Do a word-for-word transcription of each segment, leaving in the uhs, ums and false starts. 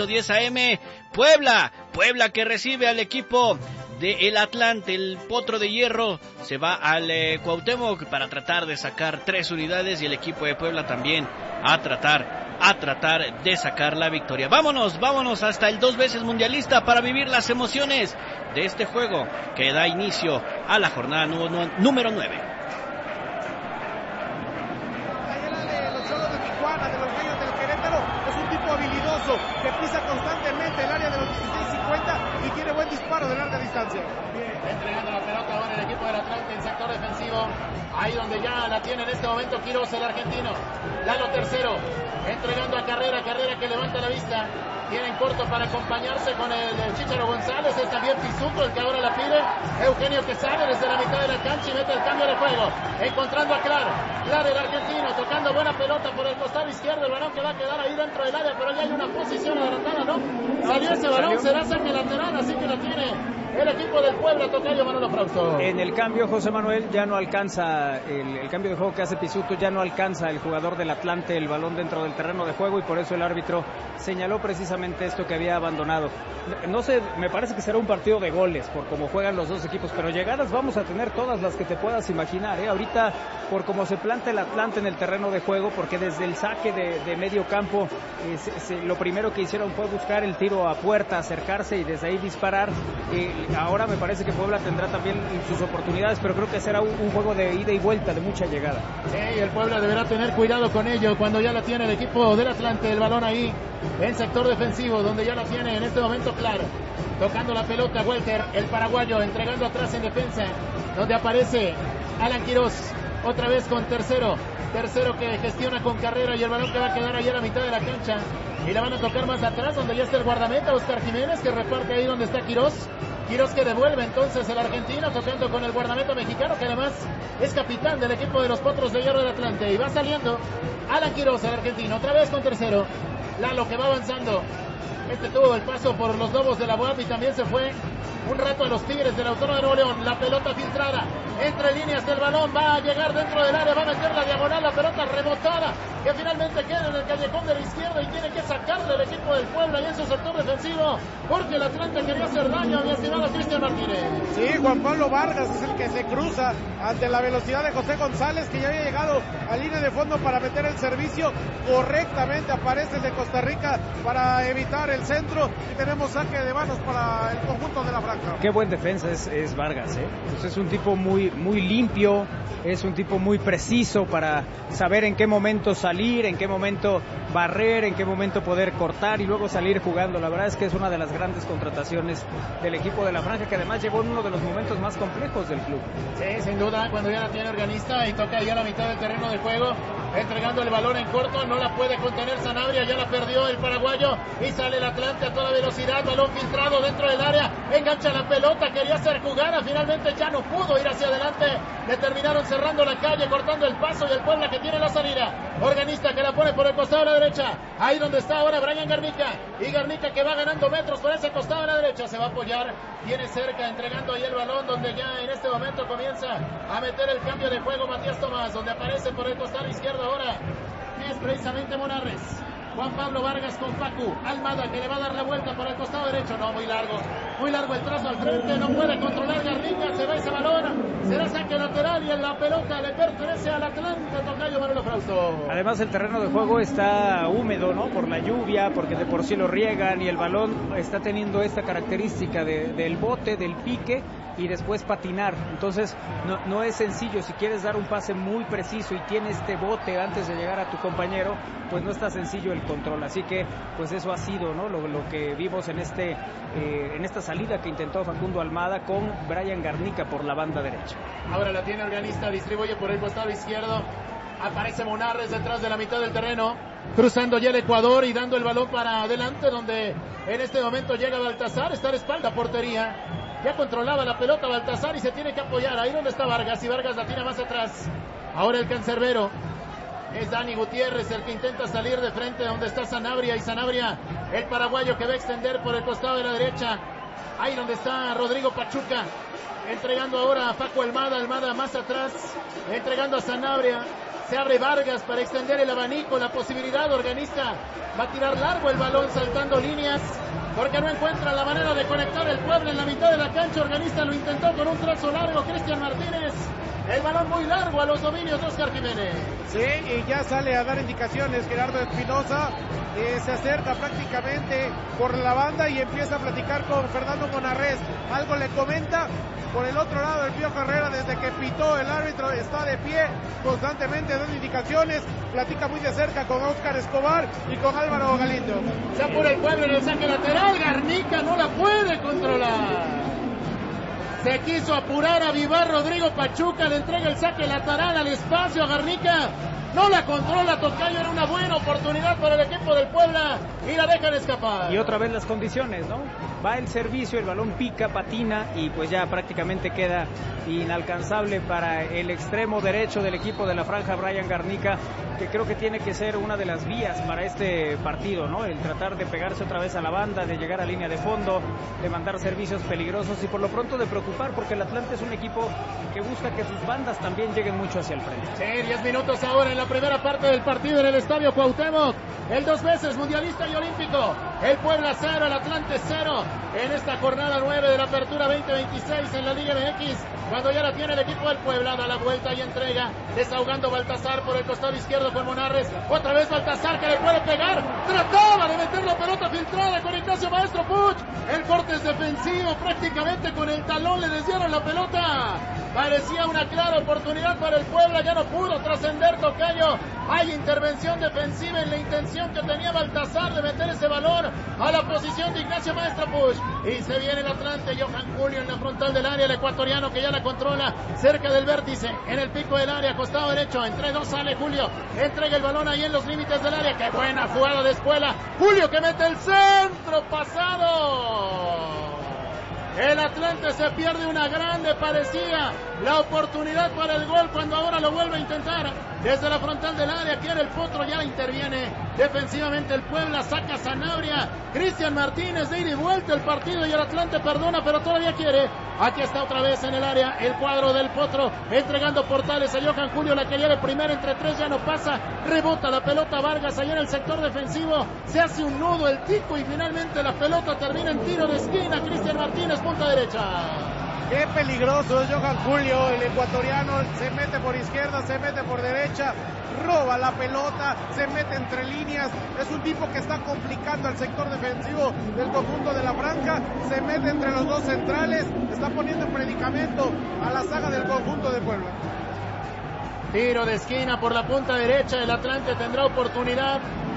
diez A M, Puebla, Puebla que recibe al equipo del Atlante, el Potro de Hierro, se va al eh, Cuauhtémoc para tratar de sacar tres unidades y el equipo de Puebla también a tratar, a tratar de sacar la victoria. Vámonos, vámonos hasta el dos veces mundialista para vivir las emociones de este juego que da inicio a la jornada número nueve. Habilidoso, que pisa constantemente el área de los dieciséis cincuenta y tiene buen disparo de larga distancia. Bien, entregando la pelota ahora el equipo del Atlante en sector defensivo, ahí donde ya la tiene en este momento Quiroz, el argentino. Lalo tercero, entregando a Carrera, Carrera que levanta la vista, tienen corto para acompañarse con el, el Chicharo González, es también Pisuto el que ahora la pide, Eugenio que sale desde la mitad de la cancha y mete el cambio de juego, encontrando a Clar, Clar el argentino, tocando buena pelota por el costado izquierdo, el balón que va a quedar ahí dentro del área, pero ya hay una posición adelantada, ¿no? Salió ese balón, será saque lateral, así que la tiene el equipo del Puebla, tocayo Manolo Frausto. En el cambio, José Manuel, ya no alcanza, el, el cambio de juego que hace Pisuto, ya no alcanza el jugador del Atlante el balón dentro del terreno de juego y por eso el árbitro señaló precisamente esto que había abandonado. No sé, me parece que será un partido de goles por cómo juegan los dos equipos, pero llegadas vamos a tener todas las que te puedas imaginar, ¿eh? Ahorita, por cómo se planta el Atlante en el terreno de juego, porque desde el saque de, de medio campo, eh, se, se, lo primero que hicieron fue buscar el tiro a puerta, acercarse y desde ahí disparar. Eh, ahora me parece que Puebla tendrá también sus oportunidades, pero creo que será un, un juego de ida y vuelta, de mucha llegada. Sí, el Puebla deberá tener cuidado con ello cuando ya la tiene el equipo del Atlante, el balón ahí en sector defensivo, donde ya la tiene en este momento Claro, tocando la pelota Walter, el paraguayo, entregando atrás en defensa, donde aparece Alan Quiroz, otra vez con tercero, tercero que gestiona con Carrera y el balón que va a quedar ahí a la mitad de la cancha, y la van a tocar más atrás, donde ya está el guardameta Oscar Jiménez, que reparte ahí donde está Quiroz, Quiroz que devuelve entonces el argentino, tocando con el guardameta mexicano, que además es capitán del equipo de los Potros de Hierro del Atlante, y va saliendo Alan Quiroz, el argentino, otra vez con tercero, Lalo que va avanzando, este tuvo el paso por los Lobos de la U A P y también se fue un rato a los Tigres de la Autónoma de Nuevo León, la pelota filtrada, entre líneas del balón, va a llegar dentro del área, va a meter la diagonal, la pelota rebotada, que finalmente queda en el callejón de la izquierda y tiene que sacarle el equipo del Puebla y en su sector defensivo, porque el Atlante quería hacer daño, mi estimado Cristian Martínez. Sí, Juan Pablo Vargas es el que se cruza ante la velocidad de José González, que ya había llegado a línea de fondo para meter el servicio correctamente, aparece de Costa Rica para evitar el centro y tenemos saque de manos para el conjunto de la franja. Qué buen defensa es, es Vargas, ¿eh? Pues es un tipo muy, muy limpio, es un tipo muy preciso para saber en qué momento salir, en qué momento barrer, en qué momento poder cortar y luego salir jugando. La verdad es que es una de las grandes contrataciones del equipo de la franja, que además llegó en uno de los momentos más complejos del club. Sí, sin duda, cuando ya la tiene organista y toca ya la mitad del terreno de juego, entregando el balón en corto, no la puede contener Sanabria, ya la perdió el paraguayo y sale el Atlante a toda velocidad, balón filtrado dentro del área, engancha la pelota, quería hacer jugada, finalmente ya no pudo ir hacia adelante, le terminaron cerrando la calle, cortando el paso y el Puebla que tiene la salida, organista que la pone por el costado de la derecha, ahí donde está ahora Brian Garnica, y Garnica que va ganando metros por ese costado de la derecha, se va a apoyar, tiene cerca, entregando ahí el balón, donde ya en este momento comienza a meter el cambio de juego Matías Tomás, donde aparece por el costado izquierdo ahora, es precisamente Monarres. Juan Pablo Vargas con Facu Almada, que le va a dar la vuelta por el costado derecho, no, muy largo, muy largo el trazo al frente, no puede controlar Garnica, se va ese balón, será saque lateral y en la pelota le pertenece al Atlante, tocayo Manolo Frausto. Además el terreno de juego está húmedo, ¿no? Por la lluvia, porque de por sí lo riegan y el balón está teniendo esta característica de, del bote, del pique y después patinar, entonces no, no es sencillo, si quieres dar un pase muy preciso y tienes este bote antes de llegar a tu compañero, pues no está sencillo el control, así que pues eso ha sido, ¿no? Lo, lo que vimos en este eh, en esta salida que intentó Facundo Almada con Brian Garnica por la banda derecha. Ahora la tiene organista, distribuye por el costado izquierdo, aparece Monarres detrás de la mitad del terreno, cruzando ya el Ecuador y dando el balón para adelante, donde en este momento llega Baltazar, está de espalda a portería, ya controlaba la pelota Baltazar y se tiene que apoyar, ahí donde está Vargas, y Vargas la tiene más atrás, ahora el cancerbero, es Dani Gutiérrez el que intenta salir de frente donde está Sanabria, y Sanabria, el paraguayo que va a extender por el costado de la derecha, ahí donde está Rodrigo Pachuca, entregando ahora a Paco Almada, Almada más atrás, entregando a Sanabria, Se abre Vargas para extender el abanico, la posibilidad organista va a tirar largo el balón saltando líneas, porque no encuentra la manera de conectar el Puebla en la mitad de la cancha. Organista lo intentó con un trazo largo, Cristian Martínez. El balón muy largo a los dominios de Oscar Jiménez. Sí, y ya sale a dar indicaciones Gerardo Espinosa. Eh, se acerca prácticamente por la banda y empieza a platicar con Fernando Monarrez. Algo le comenta. Por el otro lado, el Pío Herrera, desde que pitó el árbitro, está de pie, constantemente dando indicaciones. Platica muy de cerca con Óscar Escobar y con Álvaro Galindo. Se apura el Puebla en el saque lateral. Garnica no la puede controlar. Se quiso apurar a Vivar. Rodrigo Pachuca le entrega el saque lateral al espacio a Garnica. No la controla Tocayo, era una buena oportunidad para el equipo del Puebla y la dejan escapar. Y otra vez las condiciones, ¿no? Va el servicio, el balón pica, patina y pues ya prácticamente queda inalcanzable para el extremo derecho del equipo de la franja, Brian Garnica, que creo que tiene que ser una de las vías para este partido, ¿no? El tratar de pegarse otra vez a la banda, de llegar a línea de fondo, de mandar servicios peligrosos y por lo pronto de preocupar, porque el Atlante es un equipo que busca que sus bandas también lleguen mucho hacia el frente. Sí, diez minutos ahora en la primera parte del partido en el Estadio Cuauhtémoc. El dos veces mundialista y olímpico. El Puebla cero, el Atlante cero. En esta jornada nueve de la apertura veinte veintiséis en la Liga M X. Cuando ya la tiene el equipo del Puebla, da la vuelta y entrega. Desahogando Baltasar por el costado izquierdo con Monarres. Otra vez Baltasar que le puede pegar. Trataba de meter la pelota filtrada con Ignacio Maestro Puch. El corte es defensivo, prácticamente con el talón le desviaron la pelota. Parecía una clara oportunidad para el Puebla, ya no pudo trascender Tocayo. Hay intervención defensiva en la intención que tenía Baltasar de meter ese balón a la posición de Ignacio Maestro Puch. Y se viene el Atlante, Johan Julio en la frontal del área, el ecuatoriano que ya la controla cerca del vértice, en el pico del área, costado derecho, entre dos sale Julio, entrega el balón ahí en los límites del área. Qué buena jugada de Espuela, Julio que mete el centro pasado. El Atlante se pierde una grande, parecía la oportunidad para el gol cuando ahora lo vuelve a intentar desde la frontal del área. Quiere el Potro, ya interviene defensivamente el Puebla, saca Sanabria, Cristian Martínez de ida y vuelta el partido y el Atlante perdona, pero todavía quiere. Aquí está otra vez en el área el cuadro del Potro, entregando Portales a Johan Julio, la que lleve primero entre tres, ya no pasa, rebota la pelota Vargas allá en el sector defensivo, se hace un nudo el Tico y finalmente la pelota termina en tiro de esquina. Cristian Martínez, punta derecha. Qué peligroso es Johan Julio, el ecuatoriano, se mete por izquierda, se mete por derecha, roba la pelota, se mete entre líneas, es un tipo que está complicando al sector defensivo del conjunto de la franja, se mete entre los dos centrales, está poniendo en predicamento a la saga del conjunto de Puebla. Tiro de esquina por la punta derecha, el Atlante tendrá oportunidad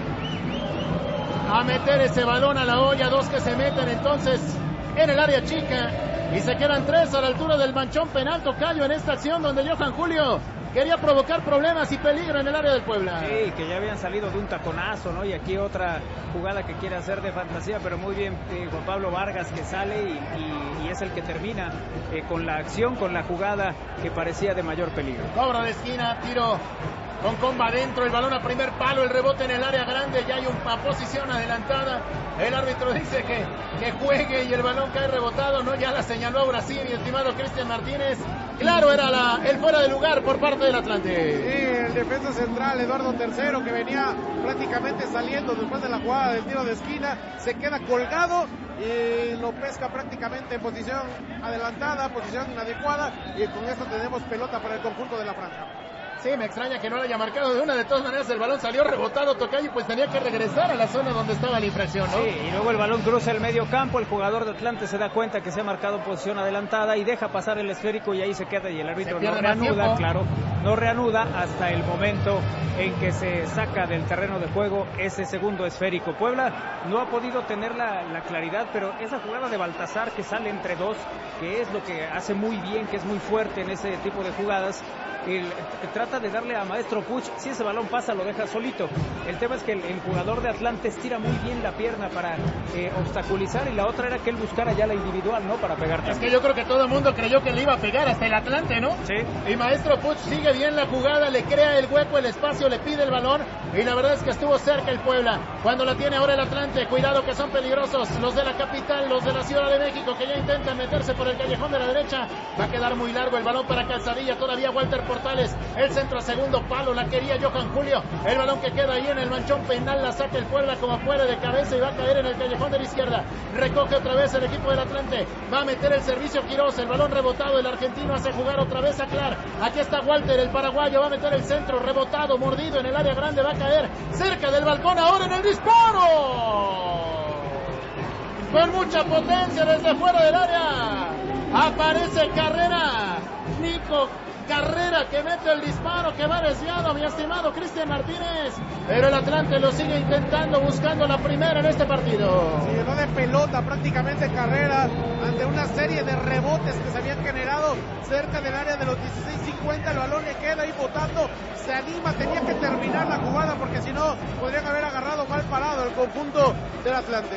a meter ese balón a la olla, dos que se meten entonces en el área chica y se quedan tres a la altura del manchón penal. Tocayo en esta acción donde Johan Julio quería provocar problemas y peligro en el área del Puebla. Sí, que ya habían salido de un taconazo, ¿no? Y aquí otra jugada que quiere hacer de fantasía, pero muy bien eh, Juan Pablo Vargas que sale y, y, y es el que termina eh, con la acción, con la jugada que parecía de mayor peligro. Cobro de esquina, tiro con comba adentro, el balón a primer palo, el rebote en el área grande, ya hay una posición adelantada. El árbitro dice que, que juegue y el balón cae rebotado, no, ya la señaló ahora sí, mi estimado Cristian Martínez. Claro, era la, el fuera de lugar por parte del Atlante. Sí, el defensa central Eduardo Tercero, que venía prácticamente saliendo después de la jugada del tiro de esquina, se queda colgado y lo pesca prácticamente en posición adelantada, posición inadecuada, y con esto tenemos pelota para el conjunto de la franja. Sí, me extraña que no lo haya marcado de una. De todas maneras, el balón salió rebotado, Tocayo, pues tenía que regresar a la zona donde estaba la infracción, ¿no? Sí, y luego el balón cruza el medio campo, el jugador de Atlante se da cuenta que se ha marcado posición adelantada y deja pasar el esférico y ahí se queda y el árbitro no reanuda, claro, no reanuda hasta el momento en que se saca del terreno de juego ese segundo esférico. Puebla no ha podido tener la, la claridad, pero esa jugada de Baltasar que sale entre dos, que es lo que hace muy bien, que es muy fuerte en ese tipo de jugadas, el, trata de darle a Maestro Puch, si ese balón pasa lo deja solito. El tema es que el, el jugador de Atlante estira muy bien la pierna para eh, obstaculizar, y la otra era que él buscara ya la individual, ¿no? Para pegar. Es que yo creo que todo el mundo creyó que le iba a pegar hasta el Atlante, ¿no? Sí. Y Maestro Puch sigue bien la jugada, le crea el hueco, el espacio, le pide el balón, y la verdad es que estuvo cerca el Puebla. Cuando la tiene ahora el Atlante, cuidado que son peligrosos los de la capital, los de la Ciudad de México, que ya intentan meterse por el callejón de la derecha. Va a quedar muy largo el balón para Calzadilla, todavía Walter Portales, el centro a segundo palo, la quería Johan Julio, el balón que queda ahí en el manchón penal, la saca el Puebla como puede de cabeza y va a caer en el callejón de la izquierda. Recoge otra vez el equipo del Atlante, va a meter el servicio Quiroz, el balón rebotado, el argentino hace jugar otra vez a Clar. Aquí está Walter, el paraguayo, va a meter el centro, rebotado, mordido en el área grande, va a caer cerca del balcón ahora en el disparo. Con mucha potencia desde fuera del área. Aparece Carrera. Nico Carrera que mete el disparo, que va desviado, mi estimado Cristian Martínez. Pero el Atlante lo sigue intentando, buscando la primera en este partido. Se llenó de pelota prácticamente Carrera ante una serie de rebotes que se habían generado cerca del área de los dieciséis cincuenta. El balón le queda ahí botando, se anima, tenía que terminar la jugada porque si no podrían haber agarrado mal parado el conjunto del Atlante.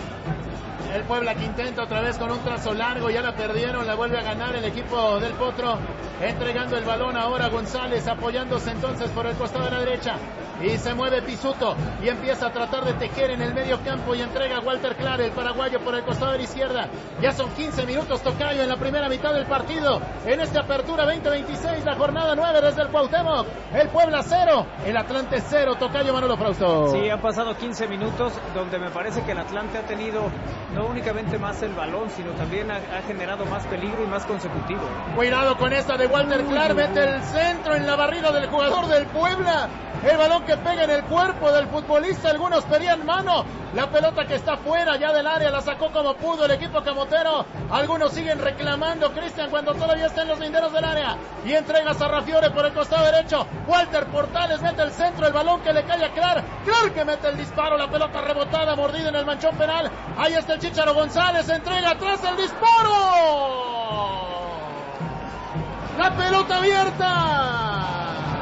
El Puebla que intenta otra vez con un trazo largo, ya la perdieron, la vuelve a ganar el equipo del Potro, entregando el balón ahora a González, apoyándose entonces por el costado de la derecha, y se mueve Pisuto, y empieza a tratar de tejer en el medio campo, y entrega a Walter Clar, el paraguayo, por el costado de la izquierda. Ya son quince minutos, tocayo, en la primera mitad del partido, en esta apertura veinte veintiséis, la jornada nueve desde el Cuauhtémoc, el Puebla cero, el Atlante cero, tocayo Manolo Frausto. Sí, han pasado quince minutos, donde me parece que el Atlante ha tenido no únicamente más el balón, sino también ha, ha generado más peligro y más consecutivo. Cuidado con esta de Walter Clar, mete el centro en la barrida del jugador del Puebla, el balón que pega en el cuerpo del futbolista, algunos pedían mano, la pelota que está fuera ya del área, la sacó como pudo el equipo camotero, algunos siguen reclamando, Cristian, cuando todavía está en los linderos del área, y entrega a Sarrafiore por el costado derecho, Walter Portales mete el centro, el balón que le cae a Clar, Clar que mete el disparo, la pelota rebotada, mordida en el manchón penal, ahí está el Chícharo González, entrega atrás el disparo, la pelota abierta.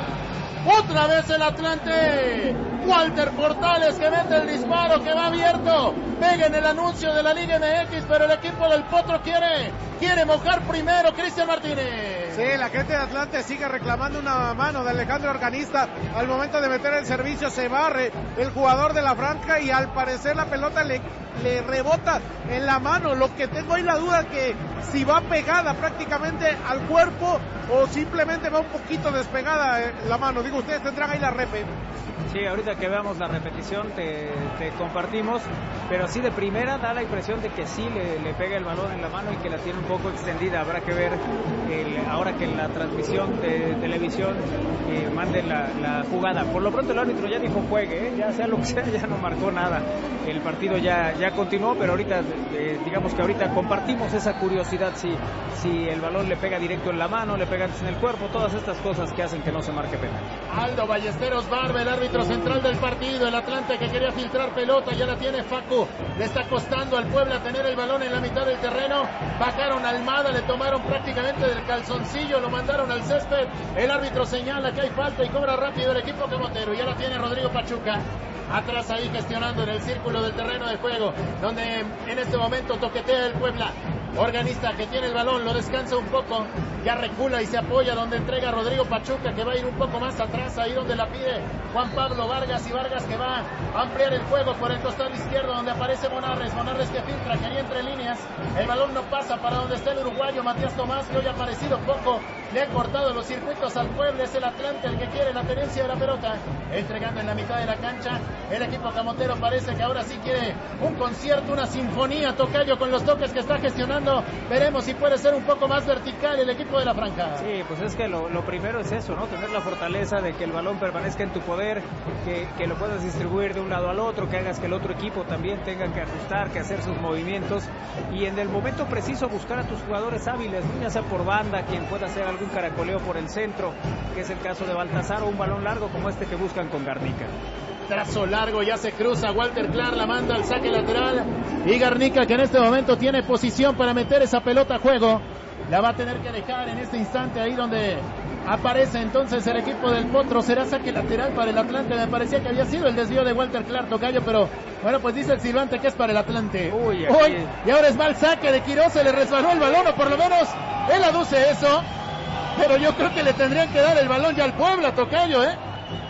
Otra vez el Atlante, Walter Portales que mete el disparo, que va abierto, pega en el anuncio de la Liga M X, pero el equipo del Potro quiere, quiere mojar primero, Cristian Martínez. Sí, la gente de Atlante sigue reclamando una mano de Alejandro Organista, al momento de meter el servicio se barre el jugador de la franja y al parecer la pelota le, le rebota en la mano, lo que tengo ahí la duda que si va pegada prácticamente al cuerpo o simplemente va un poquito despegada eh, la mano. Digo, ustedes tendrán ahí la repe. Sí, ahorita que veamos la repetición te, te compartimos, pero sí de primera da la impresión de que sí le, le pega el balón en la mano y que la tiene un poco extendida. Habrá que ver el, ahora que en la transmisión de televisión eh, manden la, la jugada. Por lo pronto el árbitro ya dijo juegue, ¿eh? Ya sea lo que sea, ya no marcó nada. El partido ya, ya continuó, pero ahorita eh, digamos que ahorita compartimos esa curiosidad si, si el balón le pega directo en la mano, le pega en el cuerpo, todas estas cosas que hacen que no se marque penal. Aldo Ballesteros Barba, el árbitro central del partido, el Atlante que quería filtrar pelota, ya la tiene Facu, le está costando al Puebla tener el balón en la mitad del terreno, bajaron a Almada, le tomaron prácticamente del calzoncillo, lo mandaron al césped, el árbitro señala que hay falta y cobra rápido el equipo camotero, ya la tiene Rodrigo Pachuca, atrás ahí gestionando en el círculo del terreno de juego, donde en este momento toquetea el Puebla. Organista que tiene el balón, lo descansa un poco, ya recula y se apoya donde entrega Rodrigo Pachuca, que va a ir un poco más atrás, ahí donde la pide Juan Pablo Vargas, y Vargas que va a ampliar el juego por el costado izquierdo donde aparece Monarres, Monarres que filtra, quería entre líneas, el balón no pasa para donde está el uruguayo Matías Tomás, que hoy ha aparecido poco, le ha cortado los circuitos al Puebla, es el Atlante el que quiere la tenencia de la pelota, entregando en la mitad de la cancha, el equipo camotero parece que ahora sí quiere un concierto, una sinfonía, tocayo con los toques que está gestionando. Veremos si puede ser un poco más vertical el equipo de la franja. Sí, pues es que lo, lo primero es eso, ¿no? Tener la fortaleza de que el balón permanezca en tu poder, que, que lo puedas distribuir de un lado al otro, que hagas que el otro equipo también tenga que ajustar, que hacer sus movimientos y en el momento preciso buscar a tus jugadores hábiles, ya sea por banda, quien pueda hacer algún caracoleo por el centro, que es el caso de Baltasar, o un balón largo como este que buscan con Garnica. Trazo largo, ya se cruza, Walter Clar la manda al saque lateral y Garnica, que en este momento tiene posición para meter esa pelota a juego, la va a tener que dejar en este instante ahí donde aparece entonces el equipo del Potro. Será saque lateral para el Atlante, me parecía que había sido el desvío de Walter Clar, tocayo, pero bueno, pues dice el silbante que es para el Atlante. Uy, aquí... Uy, y ahora es mal saque de Quiroz, se le resbaló el balón, o por lo menos él aduce eso, pero yo creo que le tendrían que dar el balón ya al Puebla, tocayo, ¿eh?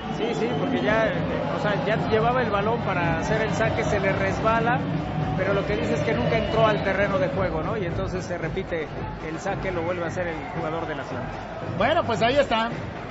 Sí, sí, porque ya, o sea, ya llevaba el balón para hacer el saque, se le resbala, pero lo que dice es que nunca entró al terreno de juego, ¿no? Y entonces se repite el saque, lo vuelve a hacer el jugador del Atlante. Bueno, pues ahí está.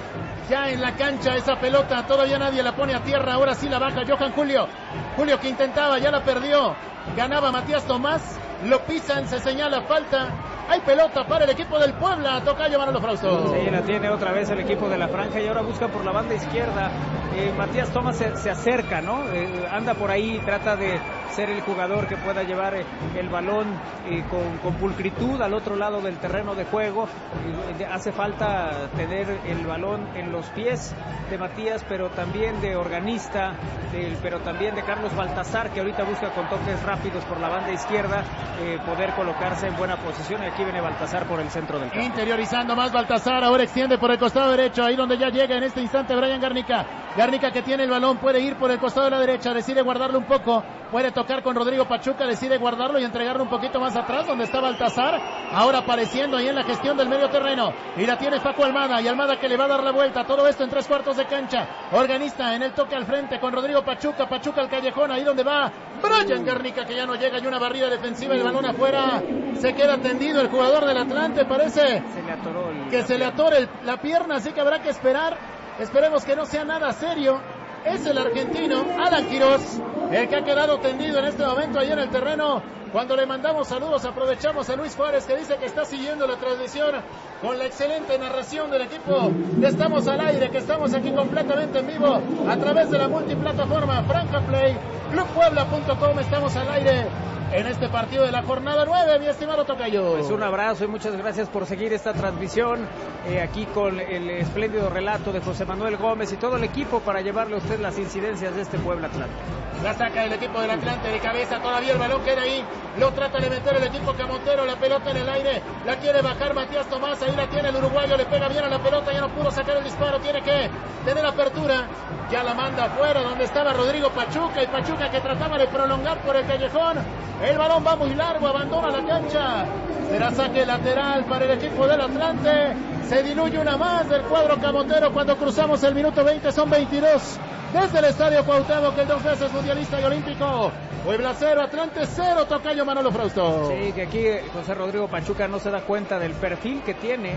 Ya en la cancha esa pelota, todavía nadie la pone a tierra, ahora sí la baja Johan Julio. Julio que intentaba, ya la perdió. Ganaba Matías Tomás, lo pisan, se señala falta. Hay pelota para el equipo del Puebla, tocayo Manolo Frausto. Sí, la tiene otra vez el equipo de la franja y ahora busca por la banda izquierda. Eh, Matías Tomás se, se acerca, ¿no? Eh, anda por ahí, trata de ser el jugador que pueda llevar eh, el balón eh, con, con pulcritud al otro lado del terreno de juego. Eh, hace falta tener el balón en los pies de Matías, pero también de organista, de, pero también de Carlos Baltazar, que ahorita busca con toques rápidos por la banda izquierda, eh, poder colocarse en buena posición. Y aquí viene Baltazar por el centro del campo. Interiorizando más Baltazar, ahora extiende por el costado derecho, ahí donde ya llega en este instante Brian Garnica. Garnica que tiene el balón, puede ir por el costado de la derecha, decide guardarlo un poco, puede tocar con Rodrigo Pachuca, decide guardarlo y entregarlo un poquito más atrás, donde está Baltazar, ahora apareciendo ahí en la gestión del medio terreno, y la tiene Paco Almada, y Almada que le va a dar la vuelta, todo esto en tres cuartos de cancha, organista en el toque al frente con Rodrigo Pachuca, Pachuca al callejón, ahí donde va Brian Garnica que ya no llega, y una barrida defensiva, el balón afuera, se queda tendido el jugador del Atlante, parece se le atoró el, que se le atore el, la pierna, así que habrá que esperar. Esperemos que no sea nada serio. Es el argentino Alan Quirós el que ha quedado tendido en este momento ahí en el terreno. Cuando le mandamos saludos, aprovechamos a Luis Juárez, que dice que está siguiendo la transmisión con la excelente narración del equipo de Estamos al Aire, que estamos aquí completamente en vivo a través de la multiplataforma Franja Play, club puebla punto com. Estamos al aire en este partido de la jornada nueve, mi estimado tocayo. Pues un abrazo y muchas gracias por seguir esta transmisión, eh, aquí con el espléndido relato de José Manuel Gómez y todo el equipo para llevarle a usted las incidencias de este Puebla Atlante. La saca el equipo del Atlante de cabeza, todavía el balón queda ahí, lo trata de meter el equipo Camotero, la pelota en el aire, la quiere bajar Matías Tomás, ahí la tiene el uruguayo, le pega bien a la pelota, ya no pudo sacar el disparo, tiene que tener apertura, ya la manda afuera donde estaba Rodrigo Pachuca, y Pachuca que trataba de prolongar por el callejón. El balón va muy largo, abandona la cancha. Será saque lateral para el equipo del Atlante. Se diluye una más del cuadro camotero cuando cruzamos el minuto veinte, son veintidós. Desde el estadio Cuauhtémoc, el dos veces mundialista y olímpico. Puebla cero, Atlante cero, tocayo Manolo Frausto. Sí, que aquí José Rodrigo Pachuca no se da cuenta del perfil que tiene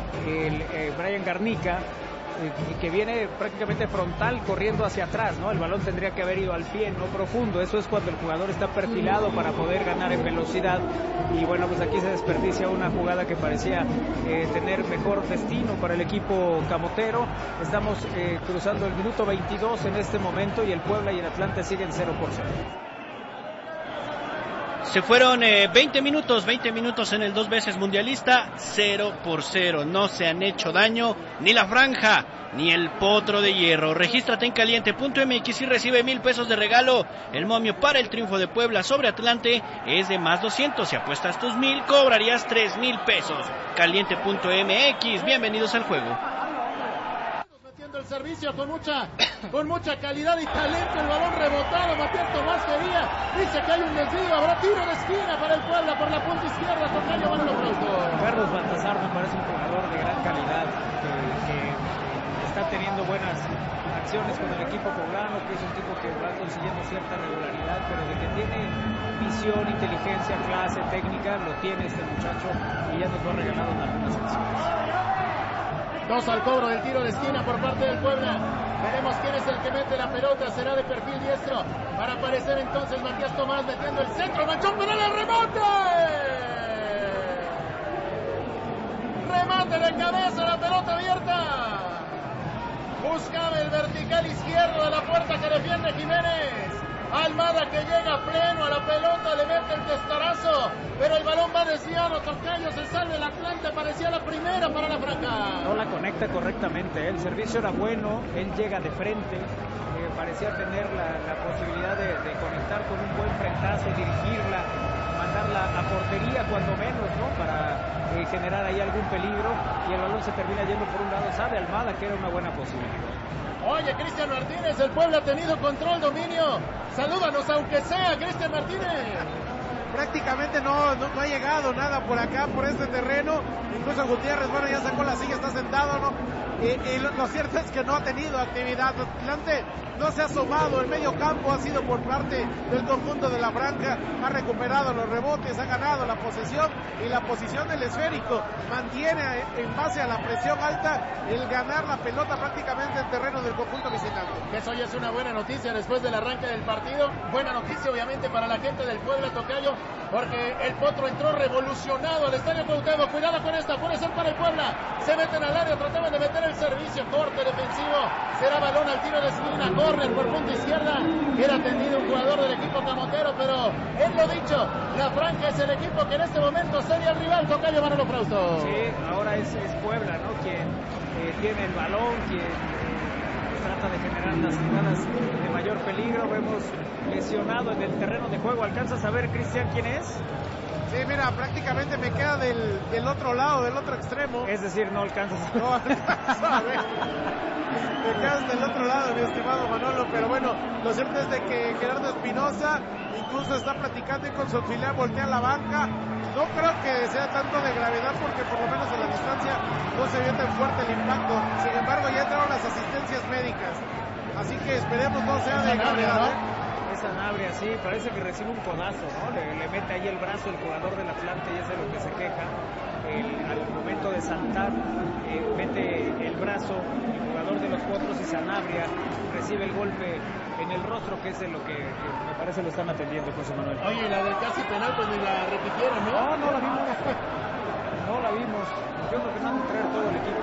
el eh, Brian Garnica, que viene prácticamente frontal corriendo hacia atrás, ¿no? El balón tendría que haber ido al pie, no profundo. Eso es cuando el jugador está perfilado para poder ganar en velocidad. Y bueno, pues aquí se desperdicia una jugada que parecía eh, tener mejor destino para el equipo camotero. Estamos eh, cruzando el minuto veintidós en este momento y el Puebla y el Atlante siguen cero por cero. Se fueron eh, veinte minutos, veinte minutos en el dos veces mundialista, cero por cero. No se han hecho daño ni la franja ni el potro de hierro. Regístrate en caliente punto m x y recibe mil pesos de regalo. El momio para el triunfo de Puebla sobre Atlante es de más doscientos. Si apuestas tus mil, cobrarías tres mil pesos. caliente punto m x, bienvenidos al juego. El servicio con mucha con mucha calidad y talento, el balón rebotado, Matías Tomás quería, dice que hay un desvío, habrá tiro de esquina para el Puebla por la punta izquierda, tocayo Manolo Frausto. Carlos Baltazar me parece un jugador de gran calidad, que, que está teniendo buenas acciones con el equipo poblano, que es un tipo que va consiguiendo cierta regularidad, pero de que tiene visión, inteligencia, clase, técnica, lo tiene este muchacho y ya nos lo ha regalado en algunas acciones. Dos al cobro del tiro de esquina por parte del Puebla. Veremos quién es el que mete la pelota. Será de perfil diestro. Para aparecer entonces Matías Tomás metiendo el centro. Manchón para el rebote. Remate de cabeza, la pelota abierta. Buscaba el vertical izquierdo de la puerta que defiende Jiménez. Almada que llega pleno a la pelota, le mete el testarazo, pero el balón va desviado, tocayo, se salve el Atlante, parecía la primera para la franja. No la conecta correctamente, el servicio era bueno, él llega de frente, eh, parecía tener la, la posibilidad de, de conectar con un buen frentazo, dirigirla, mandarla a portería cuando menos, ¿no? Para eh, generar ahí algún peligro, y el balón se termina yendo por un lado, sabe Almada que era una buena posibilidad. Oye, Cristian Martínez, el pueblo ha tenido control, dominio. Salúdanos aunque sea, Cristian Martínez. Prácticamente no, no, no ha llegado nada por acá, por este terreno. Incluso Gutiérrez, bueno, ya sacó la silla, está sentado, ¿no? y, y lo, lo cierto es que no ha tenido actividad. Atlante no se ha asomado, el medio campo ha sido por parte del conjunto de la franja, ha recuperado los rebotes, ha ganado la posesión y la posición del esférico, mantiene en base a la presión alta el ganar la pelota prácticamente en terreno del conjunto visitante. Eso ya es una buena noticia después del arranque del partido, buena noticia obviamente para la gente del Puebla, tocayo, porque el Potro entró revolucionado al estadio Cuauhtémoc. Cuidado con esta, puede ser para el Puebla, se meten al área, trataban de meter el servicio, corte defensivo, será balón al tiro de esquina, córner por punta izquierda, era atendido un jugador del equipo camotero, pero él lo dicho, la franja es el equipo que en este momento sería el rival, tocayo Manolo Frausto. Sí, ahora es, es Puebla, ¿no? Quien eh, tiene el balón, quien eh, trata de generar las jugadas de mayor peligro. Vemos lesionado en el terreno de juego. ¿Alcanzas a ver, Cristian, quién es? Sí, mira, prácticamente me queda del, del otro lado, del otro extremo. Es decir, no alcanzas a ver. No alcanzo a ver. Me quedas del otro lado, mi estimado Manolo, pero bueno, lo cierto es de que Gerardo Espinosa incluso está platicando y con su auxiliar voltea la banca. No creo que sea tanto de gravedad porque por lo menos en la distancia no se vio tan fuerte el impacto. Sin embargo, ya entraron las asistencias médicas, así que esperemos no sea de gravedad, ¿eh? Sanabria, sí, parece que recibe un codazo, ¿no? Le, le mete ahí el brazo el jugador del Atlante y es de lo que se queja. El, al momento de saltar, eh, mete el brazo el jugador de los Potros y Sanabria recibe el golpe en el rostro, que es de lo que, que me parece lo están atendiendo, José Manuel. Oye, la del casi penal, pues ni la repitieron, ¿no? No, no la vimos. No la vimos. Yo creo que van a traer todo el equipo.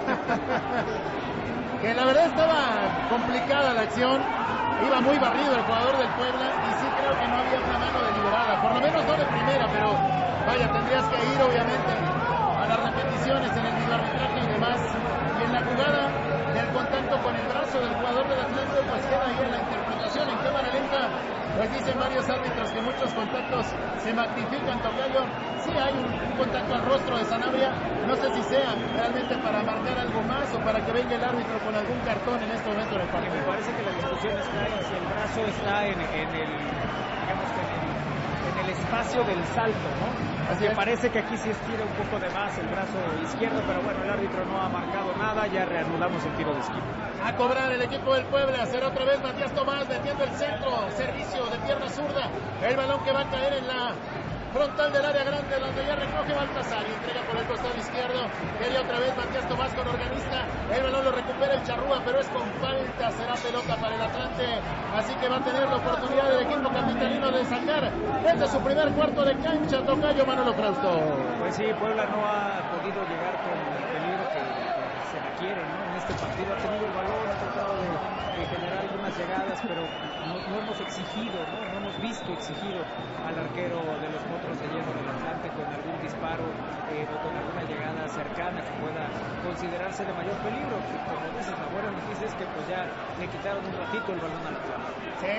Que la verdad estaba complicada la acción. Iba muy barrido el jugador del Puebla y sí creo que no había una mano deliberada, por lo menos no de primera, pero vaya, tendrías que ir obviamente a las repeticiones en el videoarbitraje y demás. Y en la jugada del contacto con el brazo del jugador del Atlante, pues queda ahí en la interpretación en cámara lenta. Pues dicen varios árbitros que muchos contactos se magnifican, tocayo. Sí hay un, un contacto al rostro de Sanabria, no sé si sea realmente para marcar algo más o para que venga el árbitro con algún cartón en este momento del partido. Me parece que la discusión está en si el brazo está en, en el, digamos que en el, en el espacio del salto, ¿no? Así que parece que aquí sí estira un poco de más el brazo izquierdo, pero bueno, el árbitro no ha marcado nada, ya reanudamos el tiro de esquina. A cobrar el equipo del Puebla, será otra vez Matías Tomás metiendo el centro, servicio de pierna zurda, el balón que va a caer en la frontal del área grande, donde ya recoge Baltasar y entrega por el costado izquierdo. Quería otra vez Matías Tomás con organista, el balón lo recupera el Charrúa, pero es con falta, será pelota para el Atlante, así que va a tener la oportunidad del equipo capitalino de sacar desde su primer cuarto de cancha, tocayo Manolo Frausto. Pues sí, Puebla no ha podido llegar con el peligro que, que se requiere, ¿no? En este partido ha tenido el balón, ha tratado de, de generar algunas llegadas, pero no, no hemos exigido, ¿no? No hemos visto exigido al arquero de los Potros de Hierro del Atlante con algún disparo eh, o con alguna llegada cercana que pueda considerarse de mayor peligro. Como dices, la buena noticia es que pues ya le quitaron un ratito el balón al Atlante. Sí.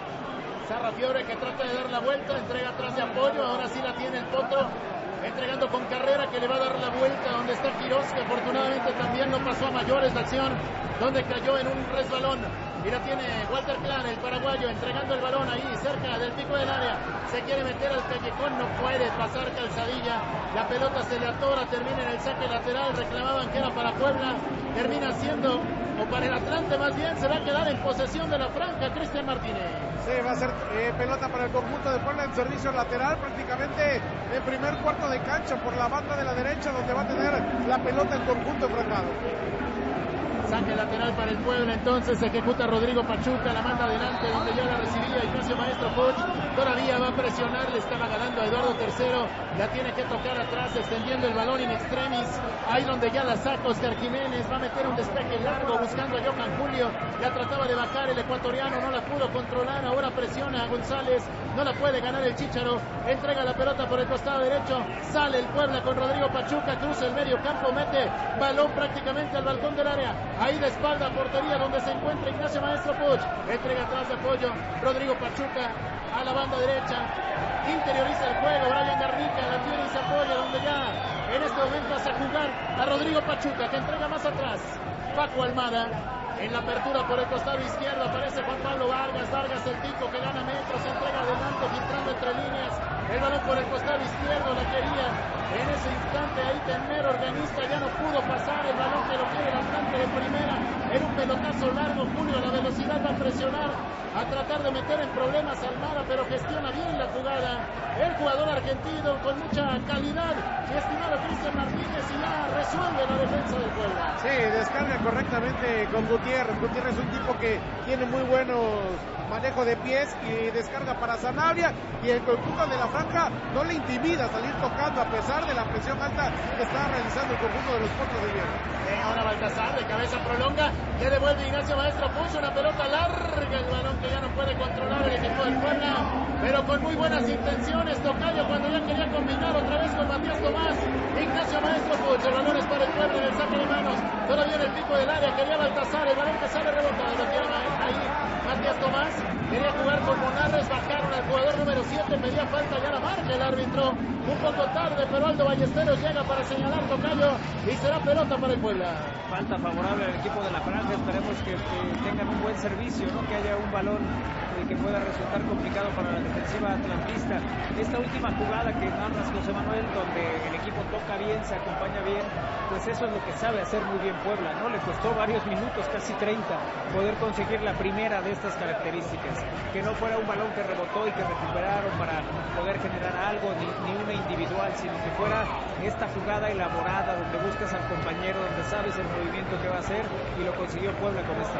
Sarra Fiore que trata de dar la vuelta, entrega atrás de apoyo, ahora sí la tiene el Potro, entregando con Carrera que le va a dar la vuelta donde está Quirós, que afortunadamente también no pasó a mayores la acción, donde cayó en un resbalón. Y la tiene Walter Clan, el paraguayo, entregando el balón ahí cerca del pico del área. Se quiere meter al callejón, no puede pasar Calzadilla. La pelota se le atora, termina en el saque lateral. Reclamaban que era para Puebla, termina siendo, o para el Atlante más bien, se va a quedar en posesión de la franja Cristian Martínez. Sí, va a ser eh, pelota para el conjunto de Puebla en servicio lateral, prácticamente en primer cuarto de cancha por la banda de la derecha, donde va a tener la pelota el conjunto franjado. Saque lateral para el Puebla, entonces ejecuta Rodrigo Pachuca, la manda adelante donde ya la recibía Ignacio Maestro Puch, todavía va a presionar, le estaba ganando a Eduardo Tercero, la tiene que tocar atrás, extendiendo el balón in extremis, ahí donde ya la saca Oscar Jiménez, va a meter un despeje largo buscando a Johan Julio, la trataba de bajar el ecuatoriano, no la pudo controlar, ahora presiona a González, no la puede ganar el Chícharo, entrega la pelota por el costado derecho, sale el Puebla con Rodrigo Pachuca, cruza el medio campo, mete balón prácticamente al balcón del área, ahí de espalda a portería donde se encuentra Ignacio Maestro Puch, entrega atrás de apoyo Rodrigo Pachuca a la banda derecha, interioriza el juego, Brian Garnica la tiene y se apoya donde ya en este momento hace jugar a Rodrigo Pachuca que entrega más atrás, Paco Almada en la apertura por el costado izquierdo aparece Juan Pablo Vargas, Vargas el Tico que gana metros, se entrega adelante filtrando entre líneas, El balón por el costado izquierdo, la quería en ese instante ahí tener organista, ya no pudo pasar el balón que lo quiere el Atlante de primera, en un pelotazo largo. Julio, la velocidad va a presionar, a tratar de meter en problemas a Almada, pero gestiona bien la jugada el jugador argentino con mucha calidad, mi estimado Cristian Martínez, y ya resuelve la defensa del Puebla. Sí, descarga correctamente con Gutiérrez. Gutiérrez es un tipo que tiene muy buenos manejo de pies y descarga para Sanabria, y el conjunto de la franja no le intimida salir tocando a pesar de la presión alta que está realizando el conjunto de los Potros de Hierro. Eh, ahora Baltasar de cabeza prolonga, le devuelve Ignacio Maestro, puso una pelota larga, el balón que ya no puede controlar el equipo del Puebla, pero con muy buenas intenciones. Tocayo cuando ya quería combinar otra vez con Matías Tomás. Ignacio Maestro puso el balón es para el Puebla en el saque de manos, todavía en el pico del área, quería Baltasar, el balón que sale rebotado, lo tiene ahí Matías Tomás, quería jugar con Monarres, bajaron al jugador número siete, pedía falta, ya la marca el árbitro, un poco tarde, pero Aldo Ballesteros llega para señalar Tocayo y será pelota para el Puebla. Falta favorable al equipo de la franja, esperemos que, que tengan un buen servicio, ¿no? Que haya un balón eh, que pueda resultar complicado para la defensiva atlantista. Esta última jugada que narras, José Manuel, donde el equipo toca bien, se acompaña bien, pues eso es lo que sabe hacer muy bien Puebla, ¿no? Le costó varios minutos, casi treinta, poder conseguir la primera de estas características, que no fuera un balón que rebotó y que recuperaron para poder generar algo, ni, ni una individual, sino que fuera esta jugada elaborada donde buscas al compañero, donde sabes el movimiento que va a hacer, y lo consiguió Puebla con esta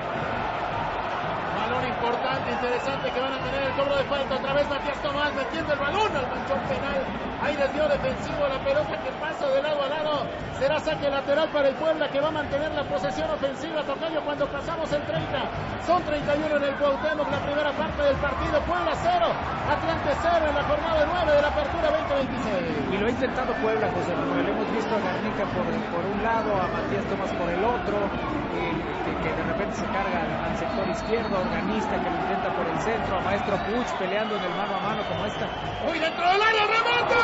balón importante, interesante, que van a tener el cobro de falta, otra vez Matías Tomás metiendo el balón al manchón penal, ahí desvió defensivo, la pelota que pasa de lado a lado, será saque lateral para el Puebla, que va a mantener la posesión ofensiva. Tocayo, cuando pasamos el treinta, son treinta y uno en el Cuauhtémoc, la primera parte del partido, Puebla cero, Atlante cero en la jornada nueve de la apertura veinte veintiséis. Y lo ha intentado Puebla, José Manuel, hemos visto a Garnica por, por un lado, a Matías Tomás por el otro, eh, que, que de repente se carga al, al sector izquierdo, organista que lo intenta por el centro, a Maestro Puig peleando en el mano a mano como esta. ¡Uy, dentro del área, remate!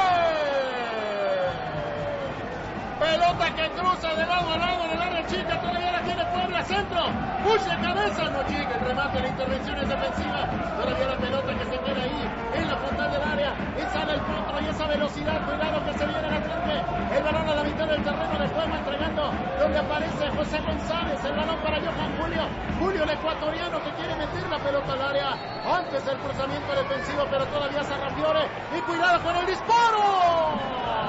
Pelota que cruza de lado a lado en el área chica, todavía la tiene Puebla, centro, Puig de cabeza, no llega el remate, la intervención es defensiva, todavía la pelota que se queda ahí en la frontal del área, y sale el potro y esa velocidad, cuidado que se viene el Atlante, el balón a la mitad del terreno de juego, entregando donde aparece José González, el balón para Johan Julio, Julio el ecuatoriano que quiere meter la pelota al área, antes del cruzamiento defensivo, pero todavía Sarrafiore, y cuidado con el disparo.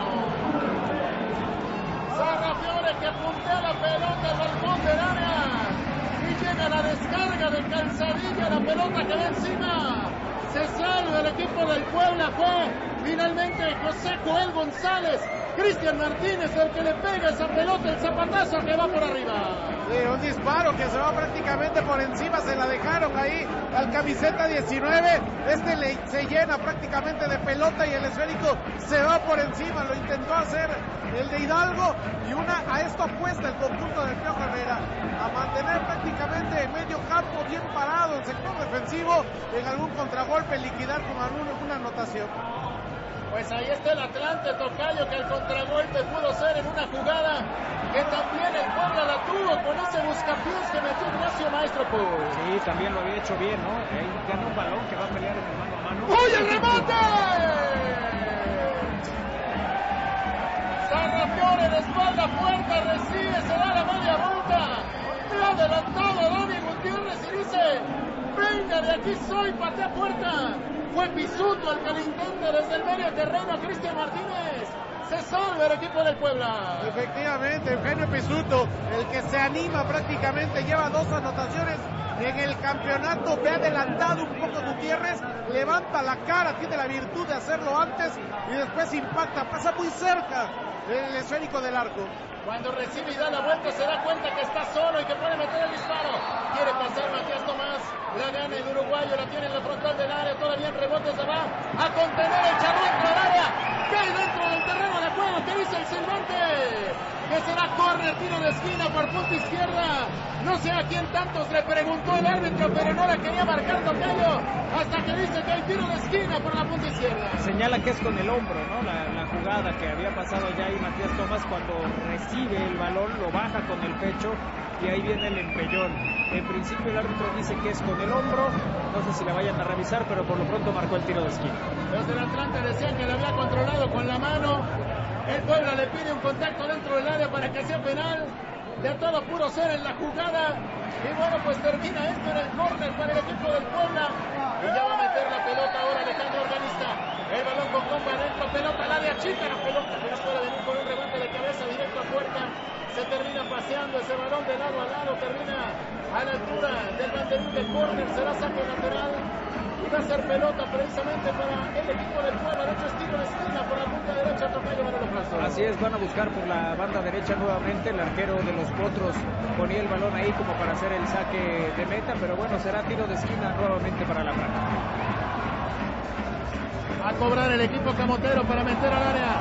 Sarrafiore que puntea la pelota al balcón del área y llega la descarga de Calzadilla, la pelota que va encima, se salva el equipo del Puebla, fue finalmente José Joel González, Cristian Martínez el que le pega esa pelota, el zapatazo que va por arriba. Sí, un disparo que se va prácticamente por encima, se la dejaron ahí al camiseta diecinueve, este le, se llena prácticamente de pelota y el esférico se va por encima, lo intentó hacer el de Hidalgo, y una a esto apuesta el conjunto del Piojo Herrera, a mantener prácticamente en medio campo bien parado el sector defensivo, en algún contragolpe liquidar con alguna anotación. Pues ahí está el Atlante, Tocayo, que el contragolpe pudo ser en una jugada que también el Puebla la tuvo con ese buscapiés que metió Ignacio Maestro Puig. Sí, también lo había hecho bien, ¿no? Ahí gana un balón que va a pelear en el mano a mano. ¡Uy, el remate! Sarrafiore de espalda fuerte, recibe, se da la media vuelta. Me ha adelantado Dani Gutiérrez y dice: venga, de aquí soy, patea puerta. Fue Pisuto el que le intenta desde el medio terreno a Cristian Martínez. Se salva el equipo del Puebla. Efectivamente, Eugenio Pisuto, el que se anima prácticamente, lleva dos anotaciones en el campeonato, ve adelantado un poco Gutiérrez, levanta la cara, tiene la virtud de hacerlo antes y después impacta, pasa muy cerca el esférico del arco. Cuando recibe y da la vuelta se da cuenta que está solo y que puede meter el disparo. Quiere pasar Matías Tomás, la gana el uruguayo, la tiene en la frontal del área, todavía en rebote se va a contener el charro dentro del área, cae dentro del terreno de juego. ¿Qué dice el silbante? Que que será córner, tiro de esquina por punta izquierda. No sé a quién tantos le preguntó el árbitro, pero no la quería marcar Tocayo, hasta que dice que hay tiro de esquina por la punta izquierda. Señala que es con el hombro, ¿no? La, la jugada que había pasado ya ahí Matías Tomás, cuando recibe el balón, lo baja con el pecho y ahí viene el empellón. En principio el árbitro dice que es con el hombro, no sé si la vayan a revisar, pero por lo pronto marcó el tiro de esquina. Los del Atlante decían que lo había controlado con la mano. El Puebla le pide un contacto dentro del área para que sea penal. De todo puro ser en la jugada. Y bueno, pues termina esto en el córner para el equipo del Puebla. Y ya va a meter la pelota ahora Alejandro Organista. El balón con comba adentro, pelota al área chica, la pelota que no puede venir con un remate de cabeza directo a puerta. Se termina paseando ese balón de lado a lado, termina a la altura del banderín del córner, será saque lateral. Y va a ser pelota precisamente para el equipo del Puebla. De hecho, es tiro de esquina por la punta derecha, Tocayo Manolo Plazo. Así es, van a buscar por la banda derecha nuevamente. El arquero de los Potros ponía el balón ahí como para hacer el saque de meta, pero bueno, será tiro de esquina nuevamente para la franja. A cobrar el equipo camotero para meter al área.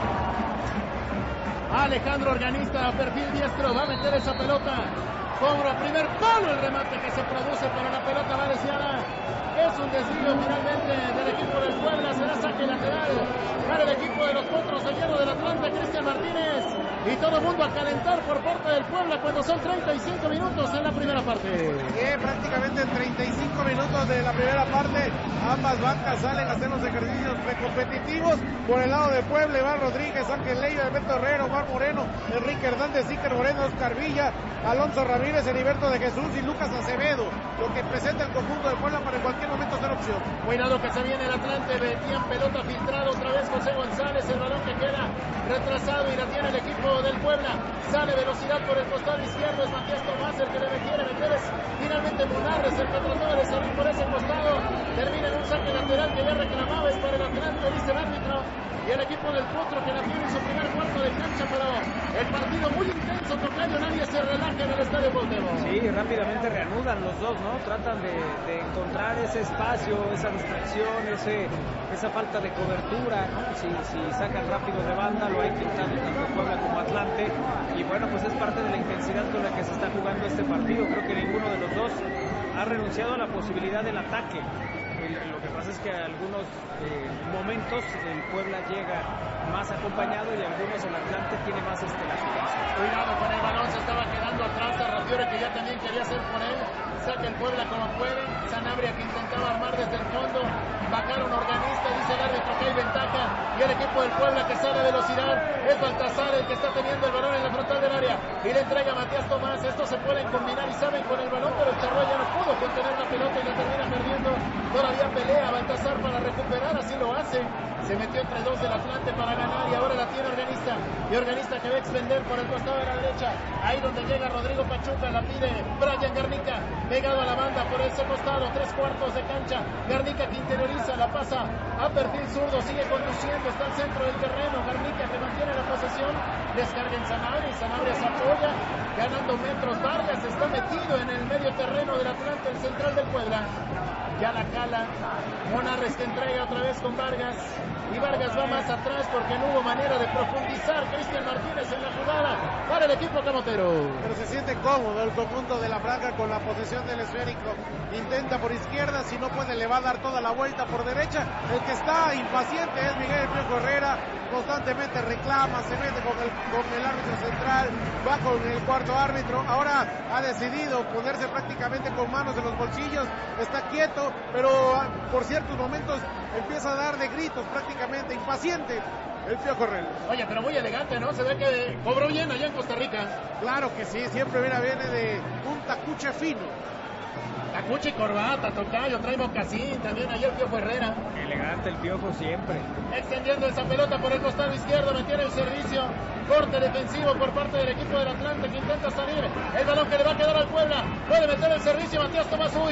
Alejandro Organista a perfil diestro, va a meter esa pelota. Cobra primer palo el remate que se produce, pero la pelota va desviada. Es un desvío finalmente del equipo del Puebla, será saque lateral para el equipo de los Potros de Hierro del Atlante, Cristian Martínez. Y todo el mundo a calentar por parte del Puebla cuando son treinta y cinco minutos en la primera parte. Bien, prácticamente en treinta y cinco minutos de la primera parte, ambas bancas salen a hacer los ejercicios precompetitivos. Por el lado de Puebla, Iván Rodríguez, Ángel Leiva, Alberto Herrera, Omar Moreno, Enrique Hernández, Iker Moreno, Oscar Villa, Alonso Ramírez, Heriberto de Jesús y Lucas Acevedo. Lo que presenta el conjunto del Puebla para en cualquier momento ser opción. Cuidado que se viene el Atlante, metían pelota filtrada otra vez José González, el balón que queda retrasado y la tiene el equipo del Puebla. Sale velocidad por el costado izquierdo, es Matías Tomás el que le quiere meter, es finalmente Munarres el que trató de salir por ese costado. Termina en un saque lateral que ya reclamaba, es para el Atlante, dice el árbitro. Y el equipo del Potro que la tiene en su primer cuarto de cancha, pero el partido muy intenso, Tocayo, nadie se relaja en el estadio Cuauhtémoc. Sí, rápidamente reanudan los dos, ¿no? Tratan de, de encontrar ese espacio, esa distracción, ese, esa falta de cobertura, ¿no? Si, si sacan rápido de banda, lo hay intentado tanto Puebla como Atlante. Y bueno, pues es parte de la intensidad con la que se está jugando este partido. Creo que ninguno de los dos ha renunciado a la posibilidad del ataque. Lo que pasa es que a algunos eh, momentos el Puebla llega más acompañado y algunos el Atlante tiene más estelaridad. Cuidado con el balón, se estaba quedando atrás a Rafiore, que ya también quería hacer con él. Saca el Puebla como puede. Sanabria que intentaba armar desde el fondo. Bajaron Organista, dice el árbitro que hay ventaja. Y el equipo del Puebla que sale a velocidad. Es Baltasar el que está teniendo el balón en la frontal del área. Y le entrega a Matías Tomás. Estos se pueden combinar y saben con el balón, pero el Charrúa ya no pudo contener la pelota y la termina perdiendo. Todavía pelea Baltasar para recuperar, así lo hace. Se metió entre dos del Atlante para ganar y ahora la tiene Organista. Y Organista que va a extender por el costado de la derecha. Ahí donde llega Rodrigo Pachuca, la pide Brian Garnica. Pegado a la banda por ese costado, tres cuartos de cancha. Garnica que interioriza, la pasa a perfil zurdo, sigue conduciendo, está al centro del terreno. Garnica que mantiene la posesión, descarga en Sanabria y Sanabria se apoya, ganando metros. Vargas está metido en el medio terreno del Atlante, el central del Puebla. Ya la cala, Monarres que entrega otra vez con Vargas. Y Vargas va más atrás porque no hubo manera de profundizar Cristian Martínez en la jugada para el equipo camotero. Pero se siente cómodo el conjunto de la franja con la posesión del esférico. Intenta por izquierda, si no puede le va a dar toda la vuelta por derecha. El que está impaciente es Miguel El Piojo Herrera. Constantemente reclama, se mete con el, con el árbitro central, va con el cuarto árbitro. Ahora ha decidido ponerse prácticamente con manos en los bolsillos. Está quieto, pero por ciertos momentos empieza a dar de gritos, prácticamente impaciente el Piojo Herrera. Oye, pero muy elegante, ¿no? Se ve que cobró bien allá en Costa Rica. Claro que sí, siempre mira, viene de un tacuche fino. Tacuche y corbata, Tocayo, trae mocasín, también ayer el Piojo Herrera. Elegante el Piojo siempre. Extendiendo esa pelota por el costado izquierdo, mantiene el servicio. Corte defensivo por parte del equipo del Atlante que intenta salir. El balón que le va a quedar al Puebla. Puede meter el servicio Matías Tomás. Uy.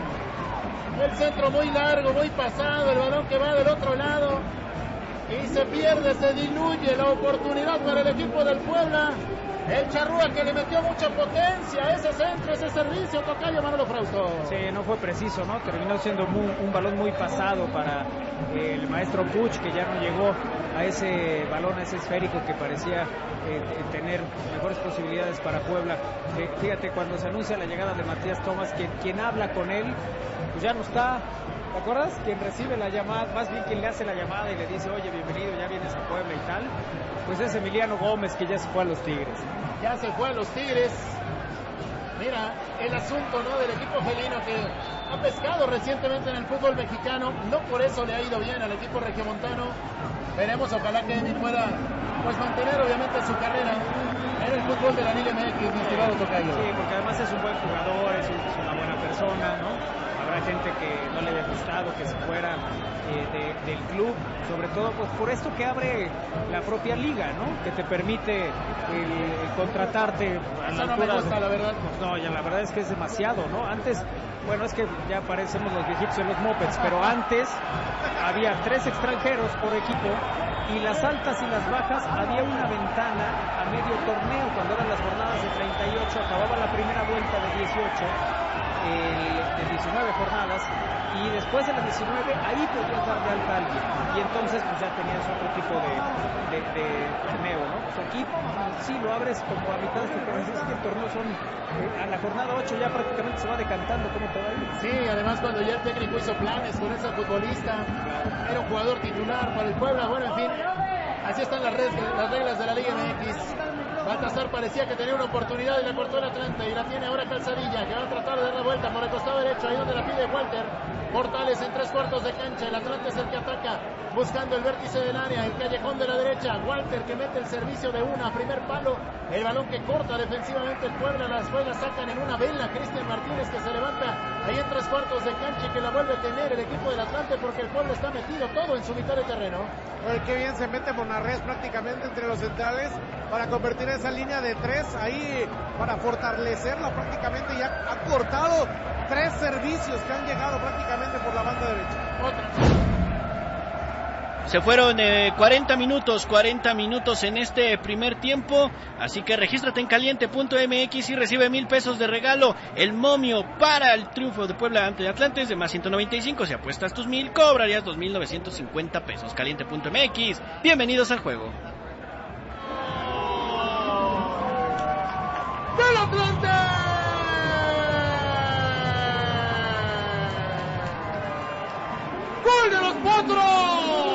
El centro muy largo, muy pasado. El balón que va del otro lado. Y se pierde, se diluye la oportunidad para el equipo del Puebla. El Charrúa que le metió mucha potencia, ese centro, ese servicio, tocayo Manolo Frausto. Sí, no fue preciso, ¿no? Terminó siendo muy, un balón muy pasado para el maestro Puch, que ya no llegó a ese balón, a ese esférico que parecía eh, tener mejores posibilidades para Puebla. Eh, fíjate, cuando se anuncia la llegada de Matías Tomás, quien, quien habla con él, pues ya no está. ¿Te acuerdas? Quien recibe la llamada, más bien quien le hace la llamada y le dice, oye, bienvenido, ya vienes a Puebla y tal, pues es Emiliano Gómez, que ya se fue a los Tigres. Ya se fue a los Tigres. Mira, el asunto, ¿no?, del equipo felino que ha pescado recientemente en el fútbol mexicano. No por eso le ha ido bien al equipo regiomontano. Veremos, ojalá que Emi pueda pues mantener obviamente su carrera en el fútbol de la Liga M X, mi estimado tocayo. Sí, porque además es un buen jugador, es, un, es una buena persona, ¿no? Habrá gente que no le haya gustado que se fuera eh, de, del club, sobre todo pues, por esto que abre la propia liga, ¿no? Que te permite el, el contratarte a Eso la no altura me gusta, de... la verdad. No, ya la verdad es que es demasiado, ¿no? Antes, bueno, es que ya parecemos los viejitos en los mopeds, pero antes había tres extranjeros por equipo y las altas y las bajas había una ventana a medio torneo, cuando eran las jornadas de treinta y ocho, acababa la primera vuelta de dieciocho, el, de diecinueve jornadas, y después de las diecinueve ahí podías dar de alta a alguien, y entonces pues ya tenías otro tipo de, de, de torneo, ¿no? Pues aquí sí lo abres como a mitad de este torneo, es que el torneo son, eh, a la jornada ocho ya prácticamente se va decantando cómo te va a ir. Sí, además cuando ya el técnico hizo planes con ese futbolista, era un jugador titular para el Puebla, bueno, en fin, así están las reglas, las reglas de la Liga M X. Baltasar parecía que tenía una oportunidad y la cortó el Atlante, y la tiene ahora Calzadilla, que va a tratar de dar la vuelta por el costado derecho, ahí donde la pide Walter. Portales en tres cuartos de cancha, el Atlante es el que ataca, buscando el vértice del área, el callejón de la derecha, Walter que mete el servicio de una, primer palo, el balón que corta defensivamente el Puebla, las juegas sacan en una vela, Cristian Martínez que se levanta ahí en tres cuartos de cancha y que la vuelve a tener el equipo del Atlante porque el Puebla está metido todo en su mitad de terreno. Oye, qué bien se mete Monarrés prácticamente entre los centrales para convertir esa línea de tres ahí, para fortalecerla prácticamente, ya ha cortado tres servicios que han llegado prácticamente por la banda derecha. Otra. Se fueron eh, cuarenta minutos, cuarenta minutos en este primer tiempo, así que regístrate en caliente punto m x y recibe mil pesos de regalo, el momio para el triunfo de Puebla ante Atlantes de más ciento noventa y cinco. Si apuestas tus mil, cobrarías dos mil novecientos cincuenta pesos. caliente punto m x, bienvenidos al juego. ¡Del Atlante! ¡Gol de los Potros!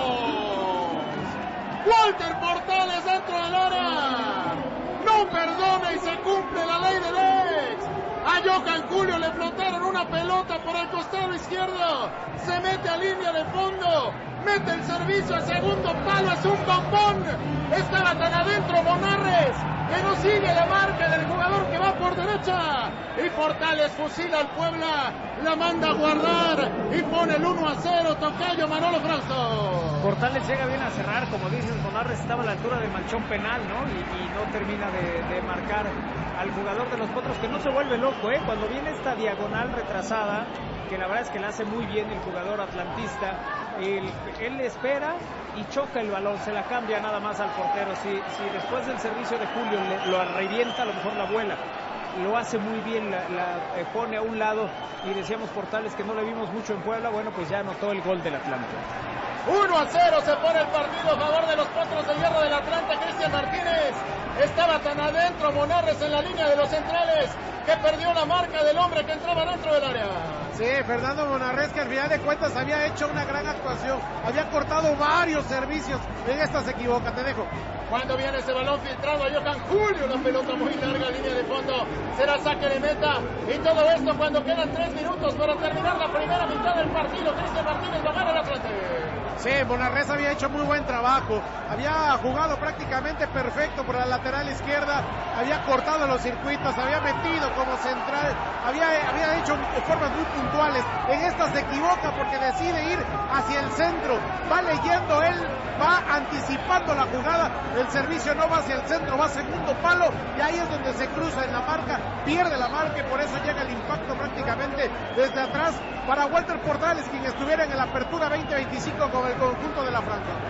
Walter Portales dentro del área. No perdona y se cumple la ley de Dex. A Johan Julio le flotaron una pelota por el costado izquierdo. Se mete a línea de fondo. Mete el servicio a segundo palo. Es un bombón. Estaba tan adentro Monarres que no sigue la marca del jugador que va por derecha. Y Portales fusila al Puebla. La manda a guardar y pone el uno a cero. Tocayo Manolo Frausto. Portales llega bien a cerrar, como dices, Monarres estaba a la altura del manchón penal, ¿no? Y, y no termina de, de marcar al jugador de los Potros, que no se vuelve loco, ¿eh? Cuando viene esta diagonal retrasada, que la verdad es que la hace muy bien el jugador atlantista, él, él espera y choca el balón, se la cambia nada más al portero. Si, si después del servicio de Julio le, lo revienta, a lo mejor la vuela. Lo hace muy bien, la, la eh, pone a un lado, y decíamos Portales que no le vimos mucho en Puebla, bueno, pues ya anotó el gol del Atlante. uno a cero se pone el partido a favor de los Potros de Hierro del Atlante. Cristian Martínez estaba tan adentro Monarres en la línea de los centrales que perdió la marca del hombre que entraba dentro del área. Sí, Fernando Monarrés, que al final de cuentas había hecho una gran actuación, había cortado varios servicios. En esta se equivoca, te dejo. Cuando viene ese balón filtrado a Johan Julio, una pelota muy larga, línea de fondo, será saque de meta, y todo esto cuando quedan tres minutos para terminar la primera mitad del partido. Cristian Martínez va a ganar el Atlante. Sí, Monarrés había hecho muy buen trabajo, había jugado prácticamente perfecto por la lateral izquierda, había cortado los circuitos, había metido como central, había, había hecho formas muy puntuales. En esta se equivoca porque decide ir hacia el centro, va leyendo él, va anticipando la jugada, el servicio no va hacia el centro, va a segundo palo, y ahí es donde se cruza en la marca, pierde la marca, y por eso llega el impacto prácticamente desde atrás para Walter Portales, quien estuviera en la apertura veinte veinticinco con el conjunto de la Franja.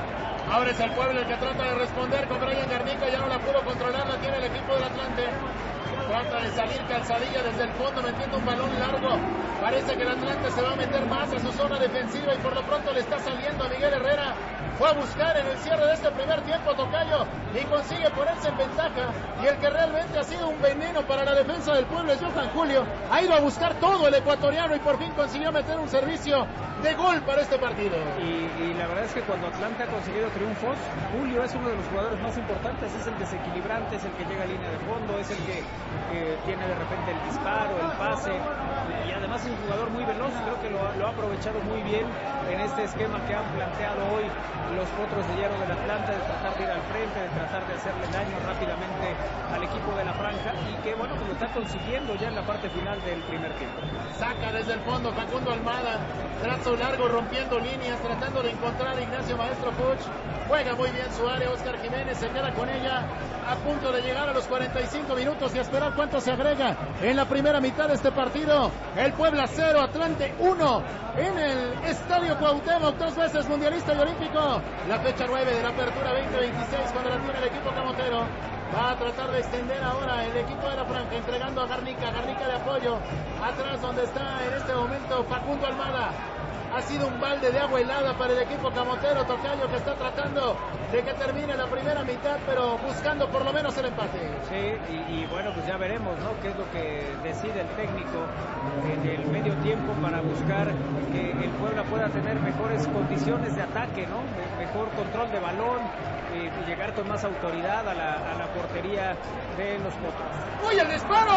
Ahora es el Puebla el que trata de responder con Brian Garnica, ya no la pudo controlar, la tiene el equipo del Atlante. Trata de salir Calzadilla desde el fondo metiendo un balón largo. Parece que el Atlante se va a meter más a su zona defensiva y por lo pronto le está saliendo a Miguel Herrera. Fue a buscar en el cierre de este primer tiempo Tocayo y consigue ponerse en ventaja. Y el que realmente ha sido un veneno para la defensa del Puebla es Johan Julio. Ha ido a buscar todo el ecuatoriano y por fin consiguió meter un servicio de gol para este partido. Y, y la verdad es que cuando Atlanta ha conseguido triunfos, Julio es uno de los jugadores más importantes, es el desequilibrante, es el que llega a línea de fondo, es el que eh, tiene de repente el disparo, el pase, y además es un jugador muy veloz. Creo que lo, lo ha aprovechado muy bien en este esquema que han planteado hoy los Potros de Hierro del Atlanta, de tratar de ir al frente, de tratar de hacerle daño rápidamente al equipo de la franja, y que bueno, pues lo está consiguiendo ya en la parte final del primer tiempo. Saca desde el fondo Facundo Almada, trazo largo rompiendo líneas, tratando de encontrar a Ignacio Maestro Puch. Juega muy bien su área, Oscar Jiménez se queda con ella a punto de llegar a los cuarenta y cinco minutos y a esperar cuánto se agrega en la primera mitad de este partido. El Puebla cero, Atlante uno en el Estadio Cuauhtémoc, dos veces mundialista y olímpico. La fecha nueve de la apertura veinte veintiséis cuando la tiene el equipo camotero. Va a tratar de extender ahora el equipo de la franja, entregando a Garnica, Garnica de apoyo, atrás donde está en este momento Facundo Almada. Ha sido un balde de agua helada para el equipo camotero, Tocayo, que está tratando de que termine la primera mitad, pero buscando por lo menos el empate. Sí, y, y bueno, pues ya veremos, ¿no?, qué es lo que decide el técnico en el medio tiempo para buscar que el Puebla pueda tener mejores condiciones de ataque, ¿no?, mejor control de balón, eh, y llegar con más autoridad a la, a la portería de los Potros. ¡Uy, el disparo!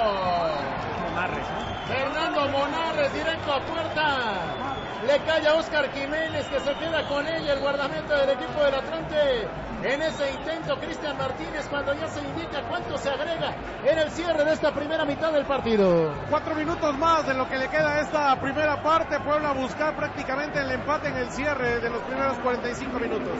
Monarres, ¿no? Fernando Monarres, directo a puerta. Le cae a Oscar Jiménez, que se queda con ella, el guardameta del equipo del Atlante. En ese intento, Cristian Martínez, cuando ya se indica cuánto se agrega en el cierre de esta primera mitad del partido. Cuatro minutos más de lo que le queda a esta primera parte. Puebla a buscar prácticamente el empate en el cierre de los primeros cuarenta y cinco minutos.